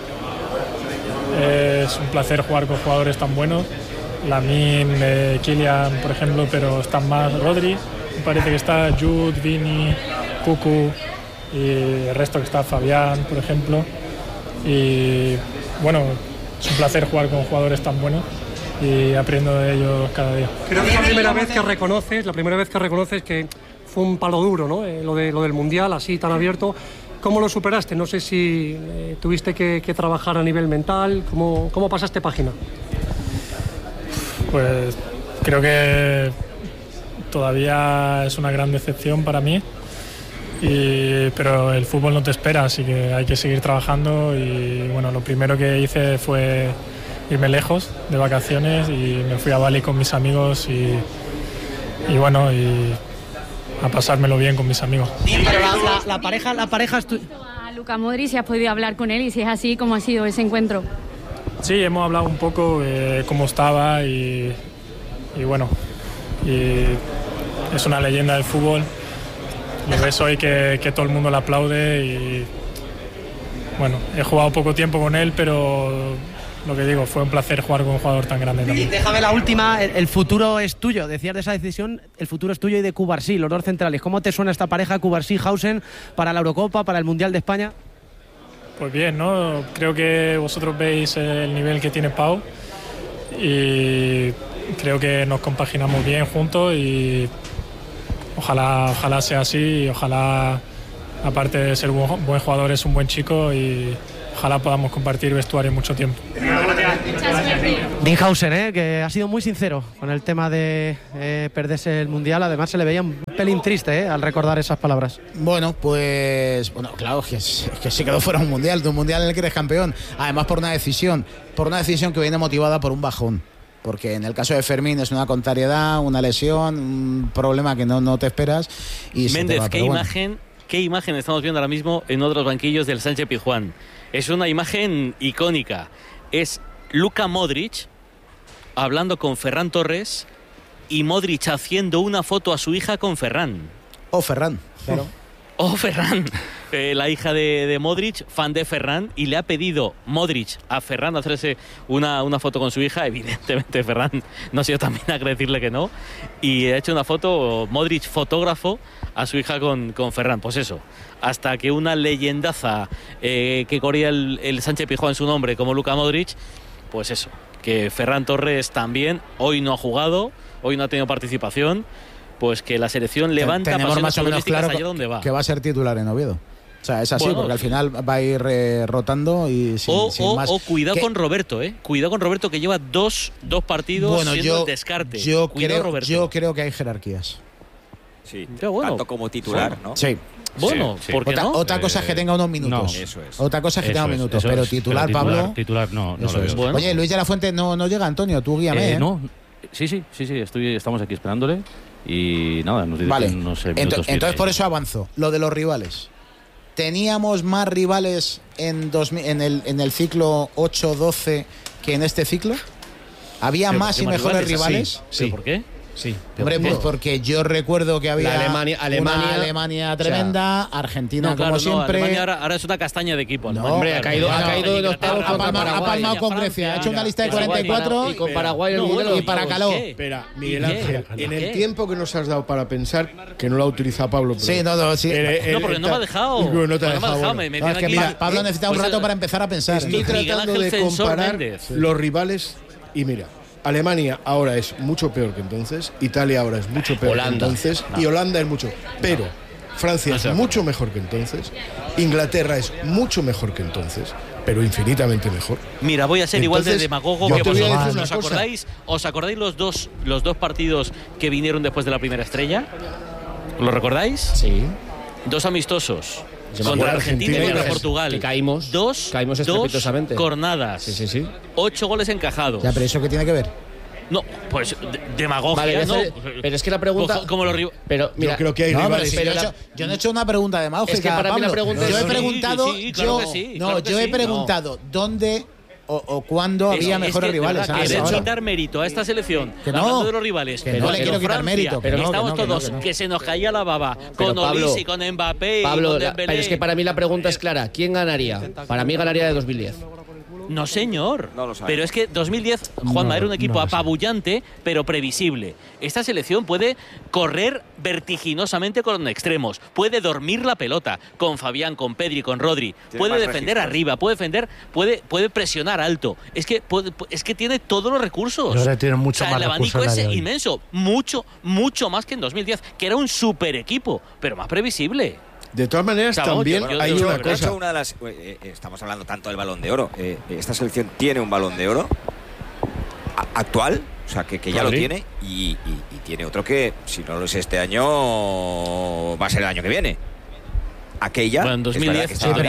es un placer jugar con jugadores tan buenos. Lamine, Kylian, por ejemplo, pero están más Rodri. Me parece que está Jude, Vini, Cucu y el resto que está Fabián, por ejemplo. Y bueno, es un placer jugar con jugadores tan buenos y aprendo de ellos cada día. Creo que es la primera vez que reconoces que fue un palo duro, ¿no? Lo del Mundial, así tan abierto. ¿Cómo lo superaste? No sé si tuviste que trabajar a nivel mental. ¿Cómo pasaste página? Pues creo que todavía es una gran decepción para mí, pero el fútbol no te espera, así que hay que seguir trabajando. Y bueno, lo primero que hice fue irme lejos de vacaciones y me fui a Bali con mis amigos y a pasármelo bien con mis amigos. Pero la pareja es tu... A Luka Modric, si has podido hablar con él y si es así, ¿cómo ha sido ese encuentro? Sí, hemos hablado un poco de cómo estaba y es una leyenda del fútbol. Lo ves hoy que todo el mundo le aplaude y bueno, he jugado poco tiempo con él, pero lo que digo, fue un placer jugar con un jugador tan grande también. Déjame la última, el futuro es tuyo, decías de esa decisión, el futuro es tuyo y de Cubarsí, los dos centrales. ¿Cómo te suena esta pareja Cubarsí-Hausen para la Eurocopa, para el Mundial de España? Pues bien, ¿no? Creo que vosotros veis el nivel que tiene Pau y creo que nos compaginamos bien juntos y ojalá sea así y ojalá, aparte de ser un buen jugador, es un buen chico y ojalá podamos compartir vestuario mucho tiempo. Dinhausen, que ha sido muy sincero con el tema de perderse el Mundial. Además se le veía un pelín triste al recordar esas palabras. Bueno, claro, que se quedó fuera de un Mundial en el que eres campeón. Además por una decisión que viene motivada por un bajón. Porque en el caso de Fermín es una contrariedad, una lesión, un problema que no te esperas. Y Méndez, ¿qué imagen estamos viendo ahora mismo en otros banquillos del Sánchez Pizjuán? Es una imagen icónica. Es Luka Modric hablando con Ferran Torres y Modric haciendo una foto a su hija con Ferran. Ferran, claro. Ferran, la hija de Modric, fan de Ferran, y le ha pedido Modric a Ferran hacerse una foto con su hija. Evidentemente Ferran no ha sido tan bien a decirle que no, y ha hecho una foto, Modric fotógrafo, a su hija con Ferran. Pues eso, hasta que una leyendaza que corría el Sánchez Pizjuán en su nombre como Luka Modric, pues eso, que Ferran Torres también hoy no ha jugado, hoy no ha tenido participación. Pues que la selección levanta tenemos más o menos claro que va a ser titular en Oviedo. O sea, es así, bueno, porque al final va a ir rotando y sin más. Cuidado con Roberto, Cuidado con Roberto, que lleva dos partidos siendo el descarte. Yo creo que hay jerarquías. Sí, tanto como titular, ¿no? Sí. Bueno, sí. ¿Por qué no? Otra cosa es que tenga unos minutos. No, eso es. Otra cosa es que tenga minutos, pero titular, Pablo. Titular no lo veo. Bueno. Oye, Luis de la Fuente no llega, Antonio, tú guíame. No, sí, estamos aquí esperándole. Y nada, nos dice vale. que no sé. Entonces por eso avanzo. Lo de los rivales. ¿Teníamos más rivales en el ciclo 8-12 que en este ciclo? ¿Había más y mejores rivales? Sí. ¿Por qué? Sí. Hombre, pues porque yo recuerdo que había una Alemania tremenda, Argentina como siempre. Alemania ahora es una castaña de equipo. Hombre, ha caído en octavos contra Paraguay. Ha palmado con Grecia, ha hecho una lista de 44 y con Paraguay y para Caló. Espera, Miguel Ángel, en el tiempo que nos has dado para pensar, que no lo ha utilizado Pablo. Sí, porque no me ha dejado. No te ha dejado. Pablo necesita un rato para empezar a pensar. Estoy tratando de comparar los rivales y mira. Alemania ahora es mucho peor que entonces, Italia ahora es mucho peor que entonces y Holanda es mucho. Pero Francia es mucho mejor que entonces, Inglaterra es mucho mejor que entonces, pero infinitamente mejor. Mira, voy a ser igual de demagogo que vosotros. ¿Os acordáis los dos partidos que vinieron después de la primera estrella? ¿Lo recordáis? Sí. 2 amistosos. Contra Argentina y contra Portugal. Que caímos estrepitosamente. 2 jornadas. Sí. 8 goles encajados. Ya, pero ¿eso qué tiene que ver? No, pues demagogia, vale, ¿no? Pero es que la pregunta... Pero mira, yo creo que hay rivales. Yo no he hecho una pregunta demagógica, es que para Pablo. mí la pregunta yo es... he preguntado... Yo he preguntado dónde... O cuándo había mejores rivales. Queréis quitar mérito a esta selección, hablando de los rivales. Que no le quiero quitar mérito. Pero estamos todos, que se nos caía la baba. Con Olise, con Mbappé, Pablo, con Dembélé. Pero es que para mí la pregunta es clara. ¿Quién ganaría? Para mí ganaría de 2010. No, señor. No lo sabe. Pero es que 2010, Juanma, era un equipo apabullante, pero previsible. Esta selección puede correr vertiginosamente con extremos, puede dormir la pelota con Fabián, con Pedri, con Rodri, puede defender arriba, puede presionar alto. Es que tiene todos los recursos. Ahora tiene mucho más el abanico es recursos inmenso, mucho más que en 2010, que era un super equipo, pero más previsible. De todas maneras, también hay una cosa. Estamos hablando tanto del Balón de Oro. Esta selección tiene un Balón de Oro actual, o sea, que ya lo tiene, y tiene otro que, si no lo es este año, va a ser el año que viene. Aquella. Bueno, en 2010,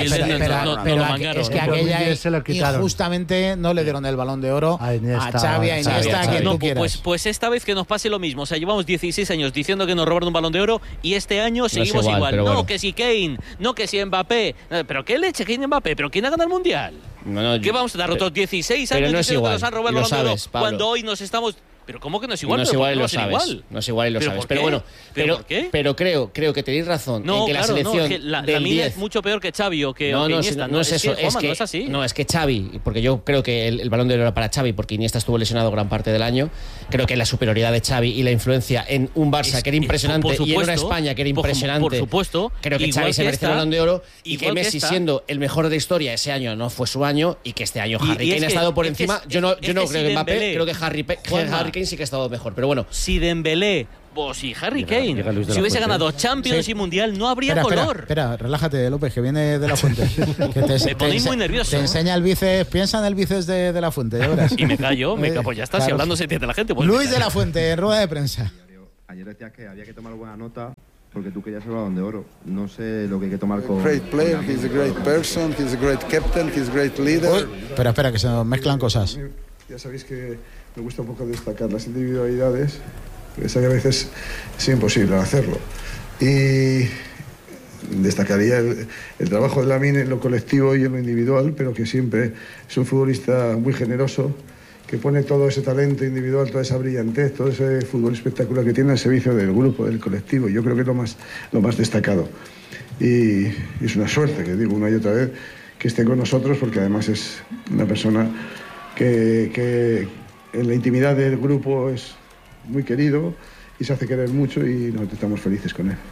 es que aquella injustamente no le dieron el Balón de Oro a Xavi, a Iniesta, a quien tú quieras. Pues esta vez que nos pase lo mismo. O sea, llevamos 16 años diciendo que nos robaron un Balón de Oro y este año seguimos igual. No, bueno. Que si Kane, no que si Mbappé. ¿Pero qué leche Kane y Mbappé? ¿Pero quién ha ganado el Mundial? ¿Qué vamos a dar otros 16 años diciendo que nos han robado el Balón de Oro cuando hoy nos estamos... ¿Pero cómo que no es igual? No es igual y lo sabes. No es igual y lo sabes. Pero bueno, pero creo que tenéis razón en que la selección la mía es mucho peor que Xavi o que Iniesta. No es eso, es que no es así. No, es que Xavi, porque yo creo que el Balón de Oro era para Xavi porque Iniesta estuvo lesionado gran parte del año. Creo que la superioridad de Xavi y la influencia en un Barça que era impresionante y en una España que era impresionante. Por supuesto. Creo que Xavi se merece el Balón de Oro y que Messi, siendo el mejor de historia ese año, no fue su año y que este año Harry Kane ha estado por encima. Yo no creo que Mbappé, creo que Harry Kane sí que ha estado mejor. Pero bueno, si Dembélé Campos y Harry Kane. Si hubiese ganado Champions y Mundial, no habría color. Espera, relájate, López, que viene de la Fuente. Me ponéis muy nervioso. Te enseña el bíceps, piensa en el bíceps de la Fuente, ya verás. Y me callo, pues ya está, si hablando se entiende la gente. Pues Luis de la Fuente, en rueda de prensa. Ayer decías que había que tomar buena nota porque tú querías el Balón de Oro. No sé lo que hay que tomar con... Great player, he's a great person, he's a great captain, he's a great leader. Espera, que se nos mezclan cosas. Ya sabéis que me gusta un poco destacar las individualidades, porque sé que a veces es imposible hacerlo. Y destacaría el trabajo de Lamine en lo colectivo y en lo individual, pero que siempre es un futbolista muy generoso, que pone todo ese talento individual, toda esa brillantez, todo ese fútbol espectacular que tiene al servicio del grupo, del colectivo. Yo creo que es lo más destacado. Y es una suerte, que digo una y otra vez, que esté con nosotros, porque además es una persona que en la intimidad del grupo es muy querido y se hace querer mucho, y nosotros estamos felices con él.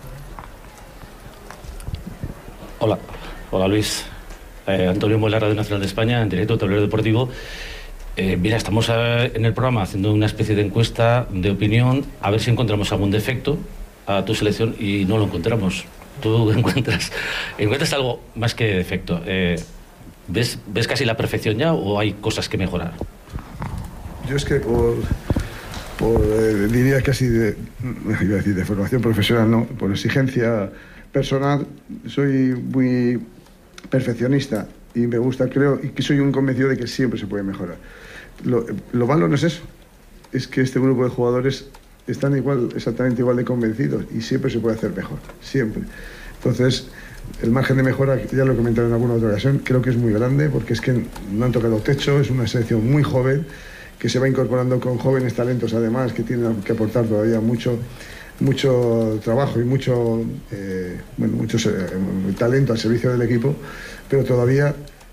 Hola Luis. Antonio Muela, Radio Nacional de España, en directo, Tablero Deportivo. Mira, estamos en el programa haciendo una especie de encuesta de opinión, a ver si encontramos algún defecto a tu selección, y no lo encontramos. Tú encuentras algo más que defecto. ¿Ves casi la perfección ya, o hay cosas que mejorar? Yo es que diría casi de formación profesional, no, por exigencia personal, soy muy perfeccionista y me gusta, creo, y que soy un convencido de que siempre se puede mejorar. Lo malo no es eso, es que este grupo de jugadores están exactamente igual de convencidos, y siempre se puede hacer mejor, siempre. Entonces, el margen de mejora, ya lo he comentado en alguna otra ocasión, creo que es muy grande, porque es que no han tocado techo, es una selección muy joven, que se va incorporando con jóvenes talentos, además, que tienen que aportar todavía mucho trabajo y mucho talento al servicio del equipo, pero todavía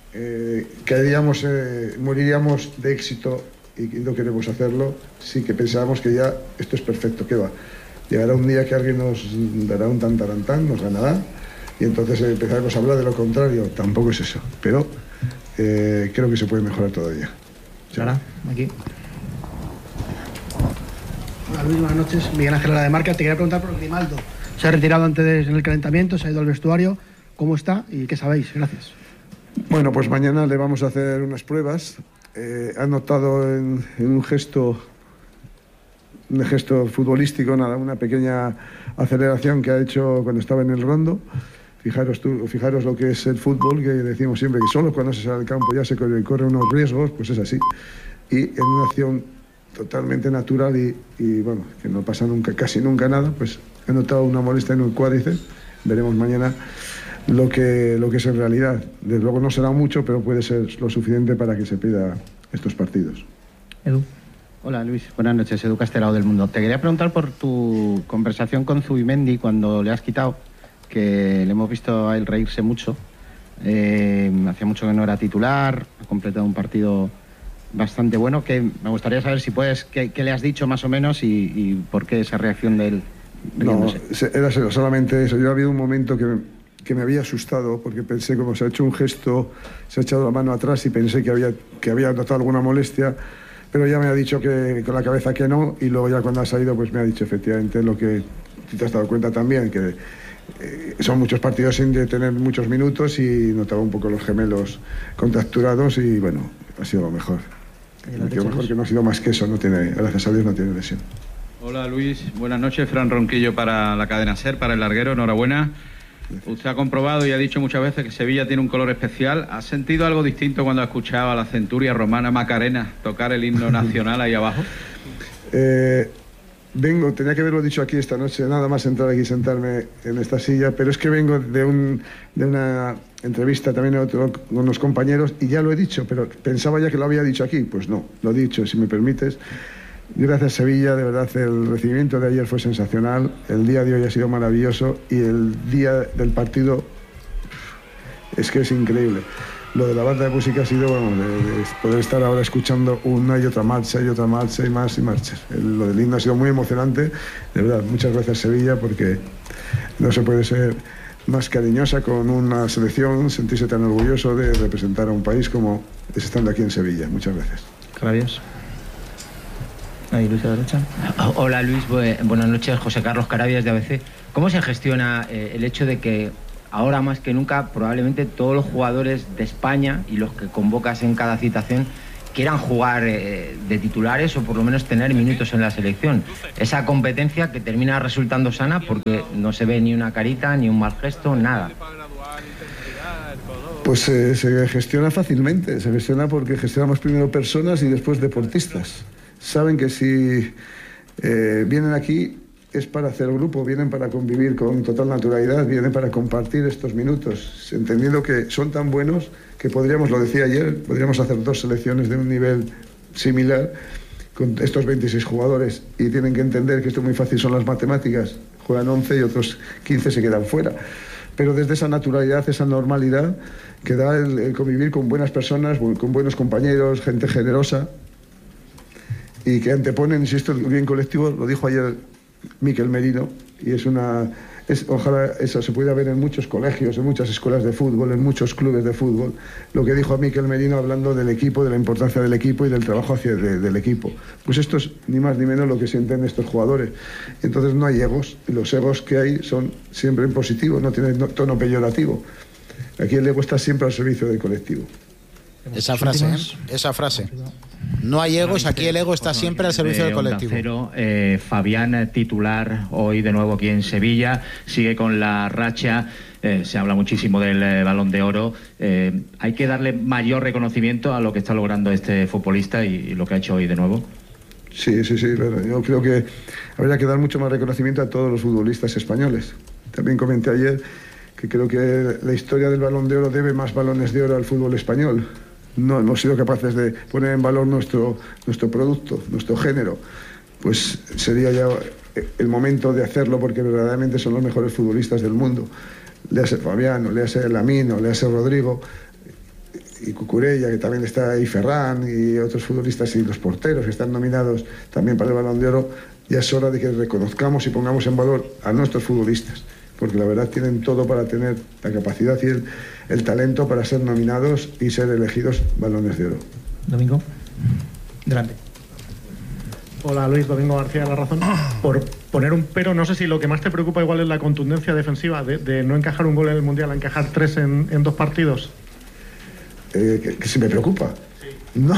moriríamos de éxito, y no queremos hacerlo, sí que pensábamos que ya esto es perfecto, que va. Llegará un día que alguien nos dará un tantarantán, nos ganará, y entonces empezaremos a hablar de lo contrario. Tampoco es eso, pero creo que se puede mejorar todavía. Clara, aquí. Hola Luis, buenas noches. Miguel Ángel de Marca. Te quería preguntar por Grimaldo. Se ha retirado antes en el calentamiento, se ha ido al vestuario. ¿Cómo está y qué sabéis? Gracias. Bueno, pues mañana le vamos a hacer unas pruebas. Ha notado en un gesto futbolístico, una pequeña aceleración que ha hecho cuando estaba en el rondo. Fijaros lo que es el fútbol, que decimos siempre que solo cuando se sale al campo ya se corre unos riesgos, pues es así. Y en una acción totalmente natural y bueno, que no pasa casi nunca nada, pues he notado una molestia en el cuádriceps. Veremos mañana lo que es en realidad. Desde luego no será mucho, pero puede ser lo suficiente para que se pida estos partidos. Edu. Hola Luis, buenas noches, Edu Castelao del Mundo. Te quería preguntar por tu conversación con Zubimendi cuando le has quitado, que le hemos visto a él reírse mucho. Hacía mucho que no era titular, ha completado un partido bastante bueno, que me gustaría saber si puedes, qué le has dicho más o menos y por qué esa reacción de él. No, era solamente eso. Yo había un momento que me había asustado, porque pensé, como se ha hecho un gesto, se ha echado la mano atrás y pensé que había notado alguna molestia, pero ya me ha dicho que con la cabeza que no, y luego ya cuando ha salido pues me ha dicho efectivamente lo que te has dado cuenta también, que son muchos partidos sin tener muchos minutos, y notaba un poco los gemelos contracturados, y bueno, ha sido lo mejor. Lo mejor que no ha sido más que eso, gracias a Dios no tiene lesión. Hola Luis, buenas noches. Fran Ronquillo para la cadena SER, para El Larguero, enhorabuena. Usted ha comprobado y ha dicho muchas veces que Sevilla tiene un color especial. ¿Ha sentido algo distinto cuando ha escuchado a la centuria romana Macarena tocar el himno nacional ahí abajo? Tenía que haberlo dicho aquí esta noche, nada más entrar aquí y sentarme en esta silla, pero es que vengo de una entrevista también con unos compañeros, y ya lo he dicho, pero pensaba ya que lo había dicho aquí. Pues no, lo he dicho, si me permites. Gracias Sevilla, de verdad el recibimiento de ayer fue sensacional, el día de hoy ha sido maravilloso, y el día del partido es que es increíble. Lo de la banda de música ha sido, bueno, de poder estar ahora escuchando una y otra marcha y más y marchas. Lo del himno ha sido muy emocionante, de verdad. Muchas gracias Sevilla, porque no se puede ser más cariñosa con una selección, sentirse tan orgulloso de representar a un país como es estando aquí en Sevilla. Muchas gracias. Gracias. Ahí, Luis a la derecha. Hola Luis, buenas noches. José Carlos Carabias de ABC. ¿Cómo se gestiona el hecho de que ahora más que nunca probablemente todos los jugadores de España y los que convocas en cada citación quieran jugar de titulares o por lo menos tener minutos en la selección? Esa competencia que termina resultando sana porque no se ve ni una carita, ni un mal gesto, nada. Pues se gestiona fácilmente, se gestiona porque gestionamos primero personas y después deportistas. Saben que si vienen aquí es para hacer grupo, vienen para convivir con total naturalidad, vienen para compartir estos minutos, entendiendo que son tan buenos que podríamos, lo decía ayer, podríamos hacer 2 selecciones de un nivel similar con estos 26 jugadores y tienen que entender que esto es muy fácil, son las matemáticas, juegan 11 y otros 15 se quedan fuera. Pero desde esa naturalidad, esa normalidad que da el convivir con buenas personas, con buenos compañeros, gente generosa y que anteponen, insisto, el bien colectivo, lo dijo ayer Mikel Merino, y ojalá eso se pueda ver en muchos colegios, en muchas escuelas de fútbol, en muchos clubes de fútbol, lo que dijo Mikel Merino hablando del equipo, de la importancia del equipo y del trabajo del equipo. Pues esto es ni más ni menos lo que sienten estos jugadores. Entonces no hay egos, y los egos que hay son siempre en positivo, no tienen tono peyorativo. Aquí el ego está siempre al servicio del colectivo. Esa frase. No hay egos, aquí el ego está siempre al servicio del colectivo. Fabián, titular hoy de nuevo aquí en Sevilla, sigue con la racha, se habla muchísimo del Balón de Oro. ¿Hay que darle mayor reconocimiento a lo que está logrando este futbolista y lo que ha hecho hoy de nuevo? Sí, claro. Yo creo que habría que dar mucho más reconocimiento a todos los futbolistas españoles. También comenté ayer que creo que la historia del Balón de Oro debe más balones de oro al fútbol español. No hemos sido capaces de poner en valor nuestro producto, nuestro género. Pues sería ya el momento de hacerlo porque verdaderamente son los mejores futbolistas del mundo. Léase Fabiano, léase Lamino, léase Rodrigo y Cucurella, que también está ahí, Ferran y otros futbolistas y los porteros que están nominados también para el Balón de Oro. Ya es hora de que reconozcamos y pongamos en valor a nuestros futbolistas, porque la verdad tienen todo para tener la capacidad y el talento para ser nominados y ser elegidos balones de oro. Domingo, delante. Hola Luis, Domingo García de La Razón. Por poner un pero, no sé si lo que más te preocupa igual es la contundencia defensiva de no encajar un gol en el Mundial, a encajar 3 en 2 partidos. ¿Que si me preocupa? Sí. No.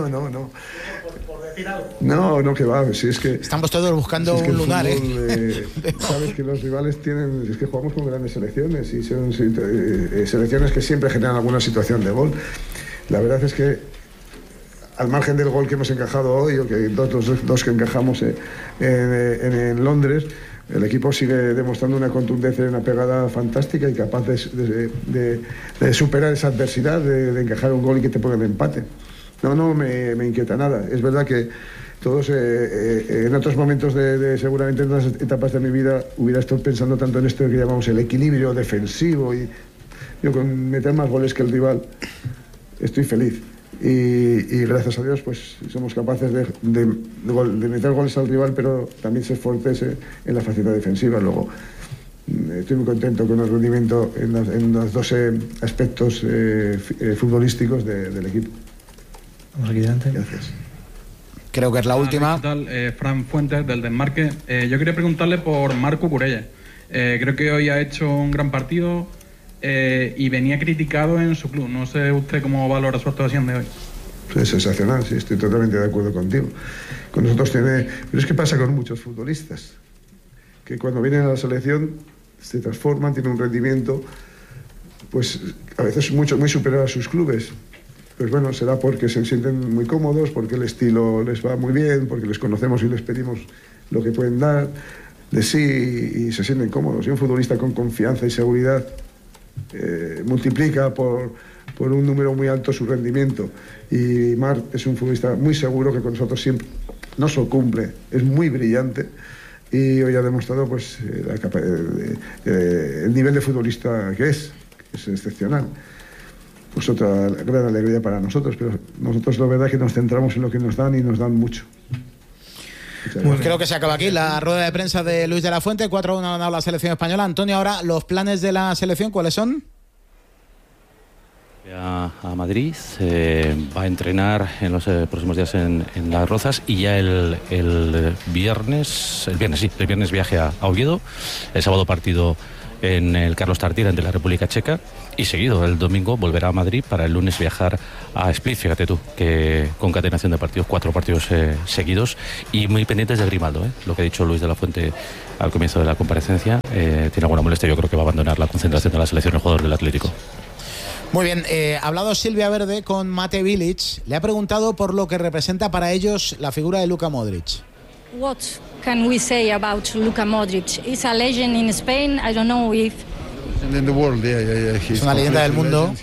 No, que va, si es que... Estamos todos buscando un lugar, sabes que los rivales tienen... Es que jugamos con grandes selecciones y son selecciones que siempre generan alguna situación de gol. La verdad es que, al margen del gol que hemos encajado hoy, o que dos que encajamos en Londres, el equipo sigue demostrando una contundencia y una pegada fantástica y capaz de superar esa adversidad, de encajar un gol y que te pongan empate. No me inquieta nada. Es verdad que todos en otros momentos seguramente en otras etapas de mi vida hubiera estado pensando tanto en esto que llamamos el equilibrio defensivo y yo con meter más goles que el rival estoy feliz y gracias a Dios pues somos capaces de meter goles al rival, pero también ser fuertes en la faceta defensiva. Luego estoy muy contento con el rendimiento en los 2 aspectos futbolísticos del equipo. Vamos aquí delante. Gracias. Creo que es la última. ¿Qué tal? Fran Fuentes, del Desmarque. Yo quería preguntarle por Marco Cucurella. Creo que hoy ha hecho un gran partido y venía criticado en su club. No sé usted cómo valora su actuación de hoy. Es sensacional, sí, estoy totalmente de acuerdo contigo. Con nosotros pero es que pasa con muchos futbolistas, que cuando vienen a la selección se transforman, tienen un rendimiento, pues a veces muy superior a sus clubes. Pues bueno, será porque se sienten muy cómodos, porque el estilo les va muy bien, porque les conocemos y les pedimos lo que pueden dar de sí y se sienten cómodos. Y un futbolista con confianza y seguridad multiplica por un número muy alto su rendimiento. Y Marc es un futbolista muy seguro que con nosotros siempre no solo cumple, es muy brillante y hoy ha demostrado pues el nivel de futbolista que es excepcional. Pues otra gran alegría para nosotros, pero nosotros la verdad es que nos centramos en lo que nos dan y nos dan mucho. Pues creo que se acaba aquí la rueda de prensa de Luis de la Fuente. 4-1 ha ganado la selección española. Antonio, ahora los planes de la selección, ¿cuáles son? A Madrid, va a entrenar en los próximos días en Las Rozas y ya el viernes viaje a Oviedo, el sábado partido en el Carlos Tartiere ante la República Checa y seguido el domingo volverá a Madrid para el lunes viajar a Split, fíjate tú, que concatenación de partidos, 4 partidos seguidos y muy pendientes de Grimaldo, lo que ha dicho Luis de la Fuente al comienzo de la comparecencia, tiene alguna molestia, yo creo que va a abandonar la concentración de la selección el jugador del Atlético. Muy bien, ha hablado Silvia Verde con Mate Bilic, le ha preguntado por lo que representa para ellos la figura de Luka Modric. What can we say about Luka Modric? He's a legend in Spain. I don't know if in the world, es una leyenda del mundo.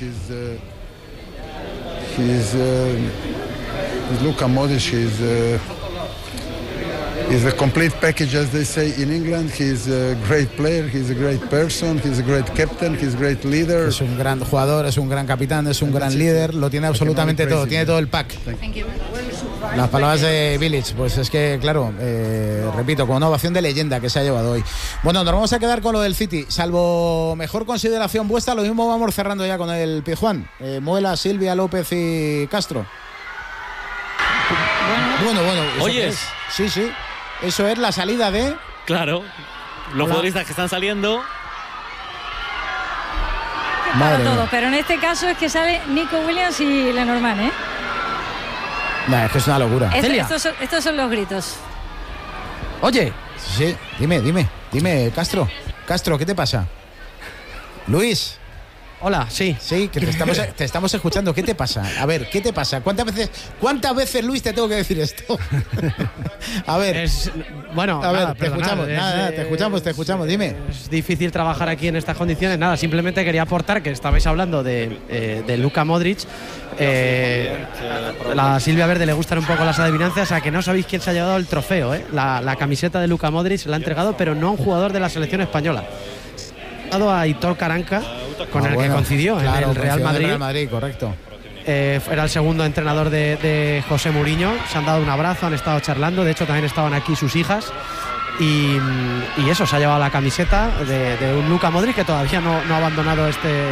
He's Luka Modric. He's a complete package, as they say in England. He's a great player, he's a great person, he's a great captain, he's a great leader. Es un gran jugador, es un gran capitán, es un gran líder, lo tiene absolutamente todo, tiene todo el pack. Las palabras de Bilic, pues es que, claro, repito, con una ovación de leyenda que se ha llevado hoy. Bueno, nos vamos a quedar con lo del City. Salvo mejor consideración vuestra, lo mismo vamos cerrando ya con el Pizjuán. Muela, Silvia, López y Castro. Bueno. ¿Oyes? Sí. Eso es la salida de... Claro, los futbolistas que están saliendo. Madre todo, mía. pero en este caso es que sale Nico Williams y Lenormand, ¿eh? Nah, es que es una locura. Estos son los gritos. Oye. Sí, dime, Castro. Castro, ¿qué te pasa? Luis. Hola, sí. Sí, que te estamos escuchando. ¿Qué te pasa? A ver, ¿qué te pasa? ¿Cuántas veces, Luis, te tengo que decir esto? A ver. Te escuchamos, dime. Es difícil trabajar aquí en estas condiciones. Nada, simplemente quería aportar que estabais hablando de Luka Modric. La Silvia Verde le gustan un poco las adivinanzas, a que no sabéis quién se ha llevado el trofeo, ¿eh? La camiseta de Luka Modric se la ha entregado, pero no a un jugador de la selección española. A Aitor Karanka, con el que coincidió en el Real Madrid. Real Madrid, correcto. Era el segundo entrenador de José Mourinho. Se han dado un abrazo, han estado charlando. De hecho, también estaban aquí sus hijas. Y eso, se ha llevado la camiseta de un Luka Modric que todavía no ha abandonado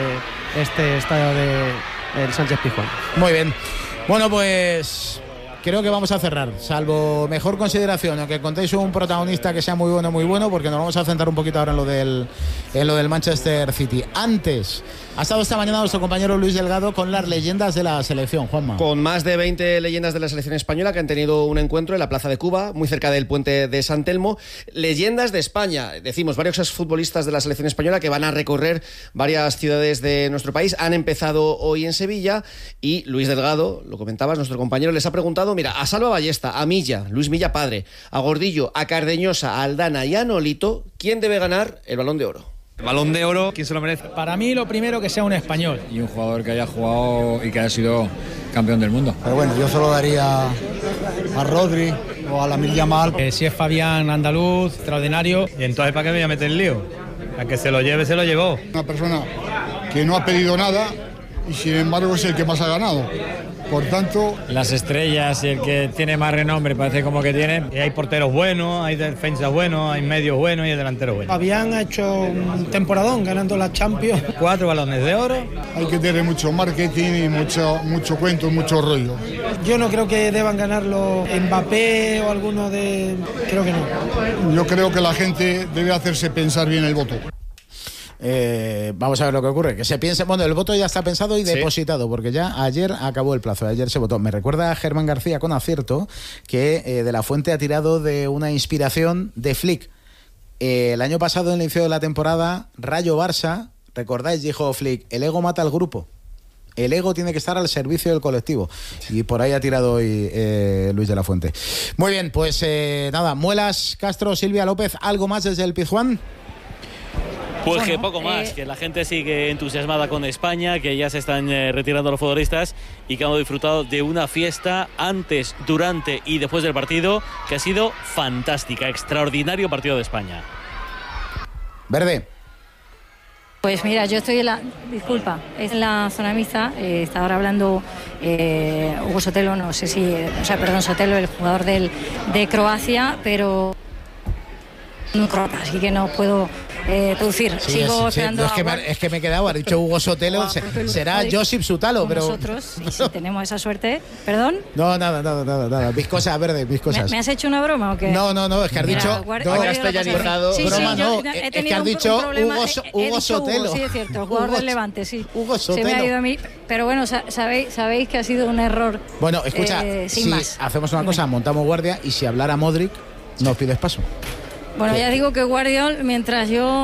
este estadio del Sánchez Pizjuán. Muy bien. Bueno, pues creo que vamos a cerrar, salvo mejor consideración, aunque contéis un protagonista que sea muy bueno, porque nos vamos a centrar un poquito ahora en lo del Manchester City. Antes, ha estado esta mañana nuestro compañero Luis Delgado con las leyendas de la selección, Juanma. Con más de 20 leyendas de la selección española que han tenido un encuentro en la Plaza de Cuba, muy cerca del puente de San Telmo. Leyendas de España, decimos, varios exfutbolistas de la selección española que van a recorrer varias ciudades de nuestro país. Han empezado hoy en Sevilla y Luis Delgado, lo comentabas, nuestro compañero, les ha preguntado, mira, a Salva Ballesta, a Milla, Luis Milla padre, a Gordillo, a Cardeñosa, a Aldana y a Nolito, ¿quién debe ganar el Balón de Oro? El Balón de Oro, ¿quién se lo merece? Para mí, lo primero, que sea un español. Y un jugador que haya jugado y que haya sido campeón del mundo. Pero bueno, yo solo daría a Rodri o a Lamine Yamal. Si es Fabián andaluz, extraordinario. ¿Y entonces para qué me voy a meter el lío? A que se lo lleve, se lo llevó. Una persona que no ha pedido nada y sin embargo es el que más ha ganado. Por tanto, las estrellas y el que tiene más renombre parece como que tiene. Y hay porteros buenos, hay defensas buenos, hay medios buenos y hay delanteros buenos. Fabián ha hecho un temporadón ganando la Champions. 4 balones de oro. Hay que tener mucho marketing y mucho cuento, mucho rollo. Yo no creo que deban ganarlo Mbappé o alguno de... Creo que no. Yo creo que la gente debe hacerse pensar bien el voto. Vamos a ver lo que ocurre, que se piense, bueno, el voto ya está pensado y depositado, porque ya ayer acabó el plazo, ayer se votó. Me recuerda a Germán García con acierto que de la Fuente ha tirado de una inspiración de Flick. El año pasado, en el inicio de la temporada, Rayo Barça, recordáis, dijo Flick, el ego mata al grupo. El ego tiene que estar al servicio del colectivo. Y por ahí ha tirado hoy Luis de la Fuente. Muy bien, pues nada, Muelas, Castro, Silvia, López, ¿algo más desde el Pizjuán? Pues que poco más, que la gente sigue entusiasmada con España, que ya se están retirando los futbolistas y que han disfrutado de una fiesta antes, durante y después del partido que ha sido fantástica, extraordinario partido de España. Verde. Pues mira, yo estoy en la zona mixta, está ahora hablando Hugo Sotelo, Sotelo, el jugador de Croacia, pero no croata, así que no puedo producir. Sigo esperando. Es que me he quedado, ha dicho Hugo Sotelo, será Josip Sutalo, pero nosotros, si tenemos esa suerte, ¿perdón? No, nada, viscosas verdes, viscosas. ¿Me has hecho una broma o qué? No, es que has dicho castellanizado. Broma no, es que has dicho Hugo Sotelo. Sí, es cierto, el jugador del Levante, sí. Hugo Sotelo. Se me ha ido a mí, pero bueno, sabéis que ha sido un error. Bueno, escucha, si hacemos una cosa, montamos guardia y si hablara Modric, nos pides paso. Bueno, ya digo que Guardiola, mientras yo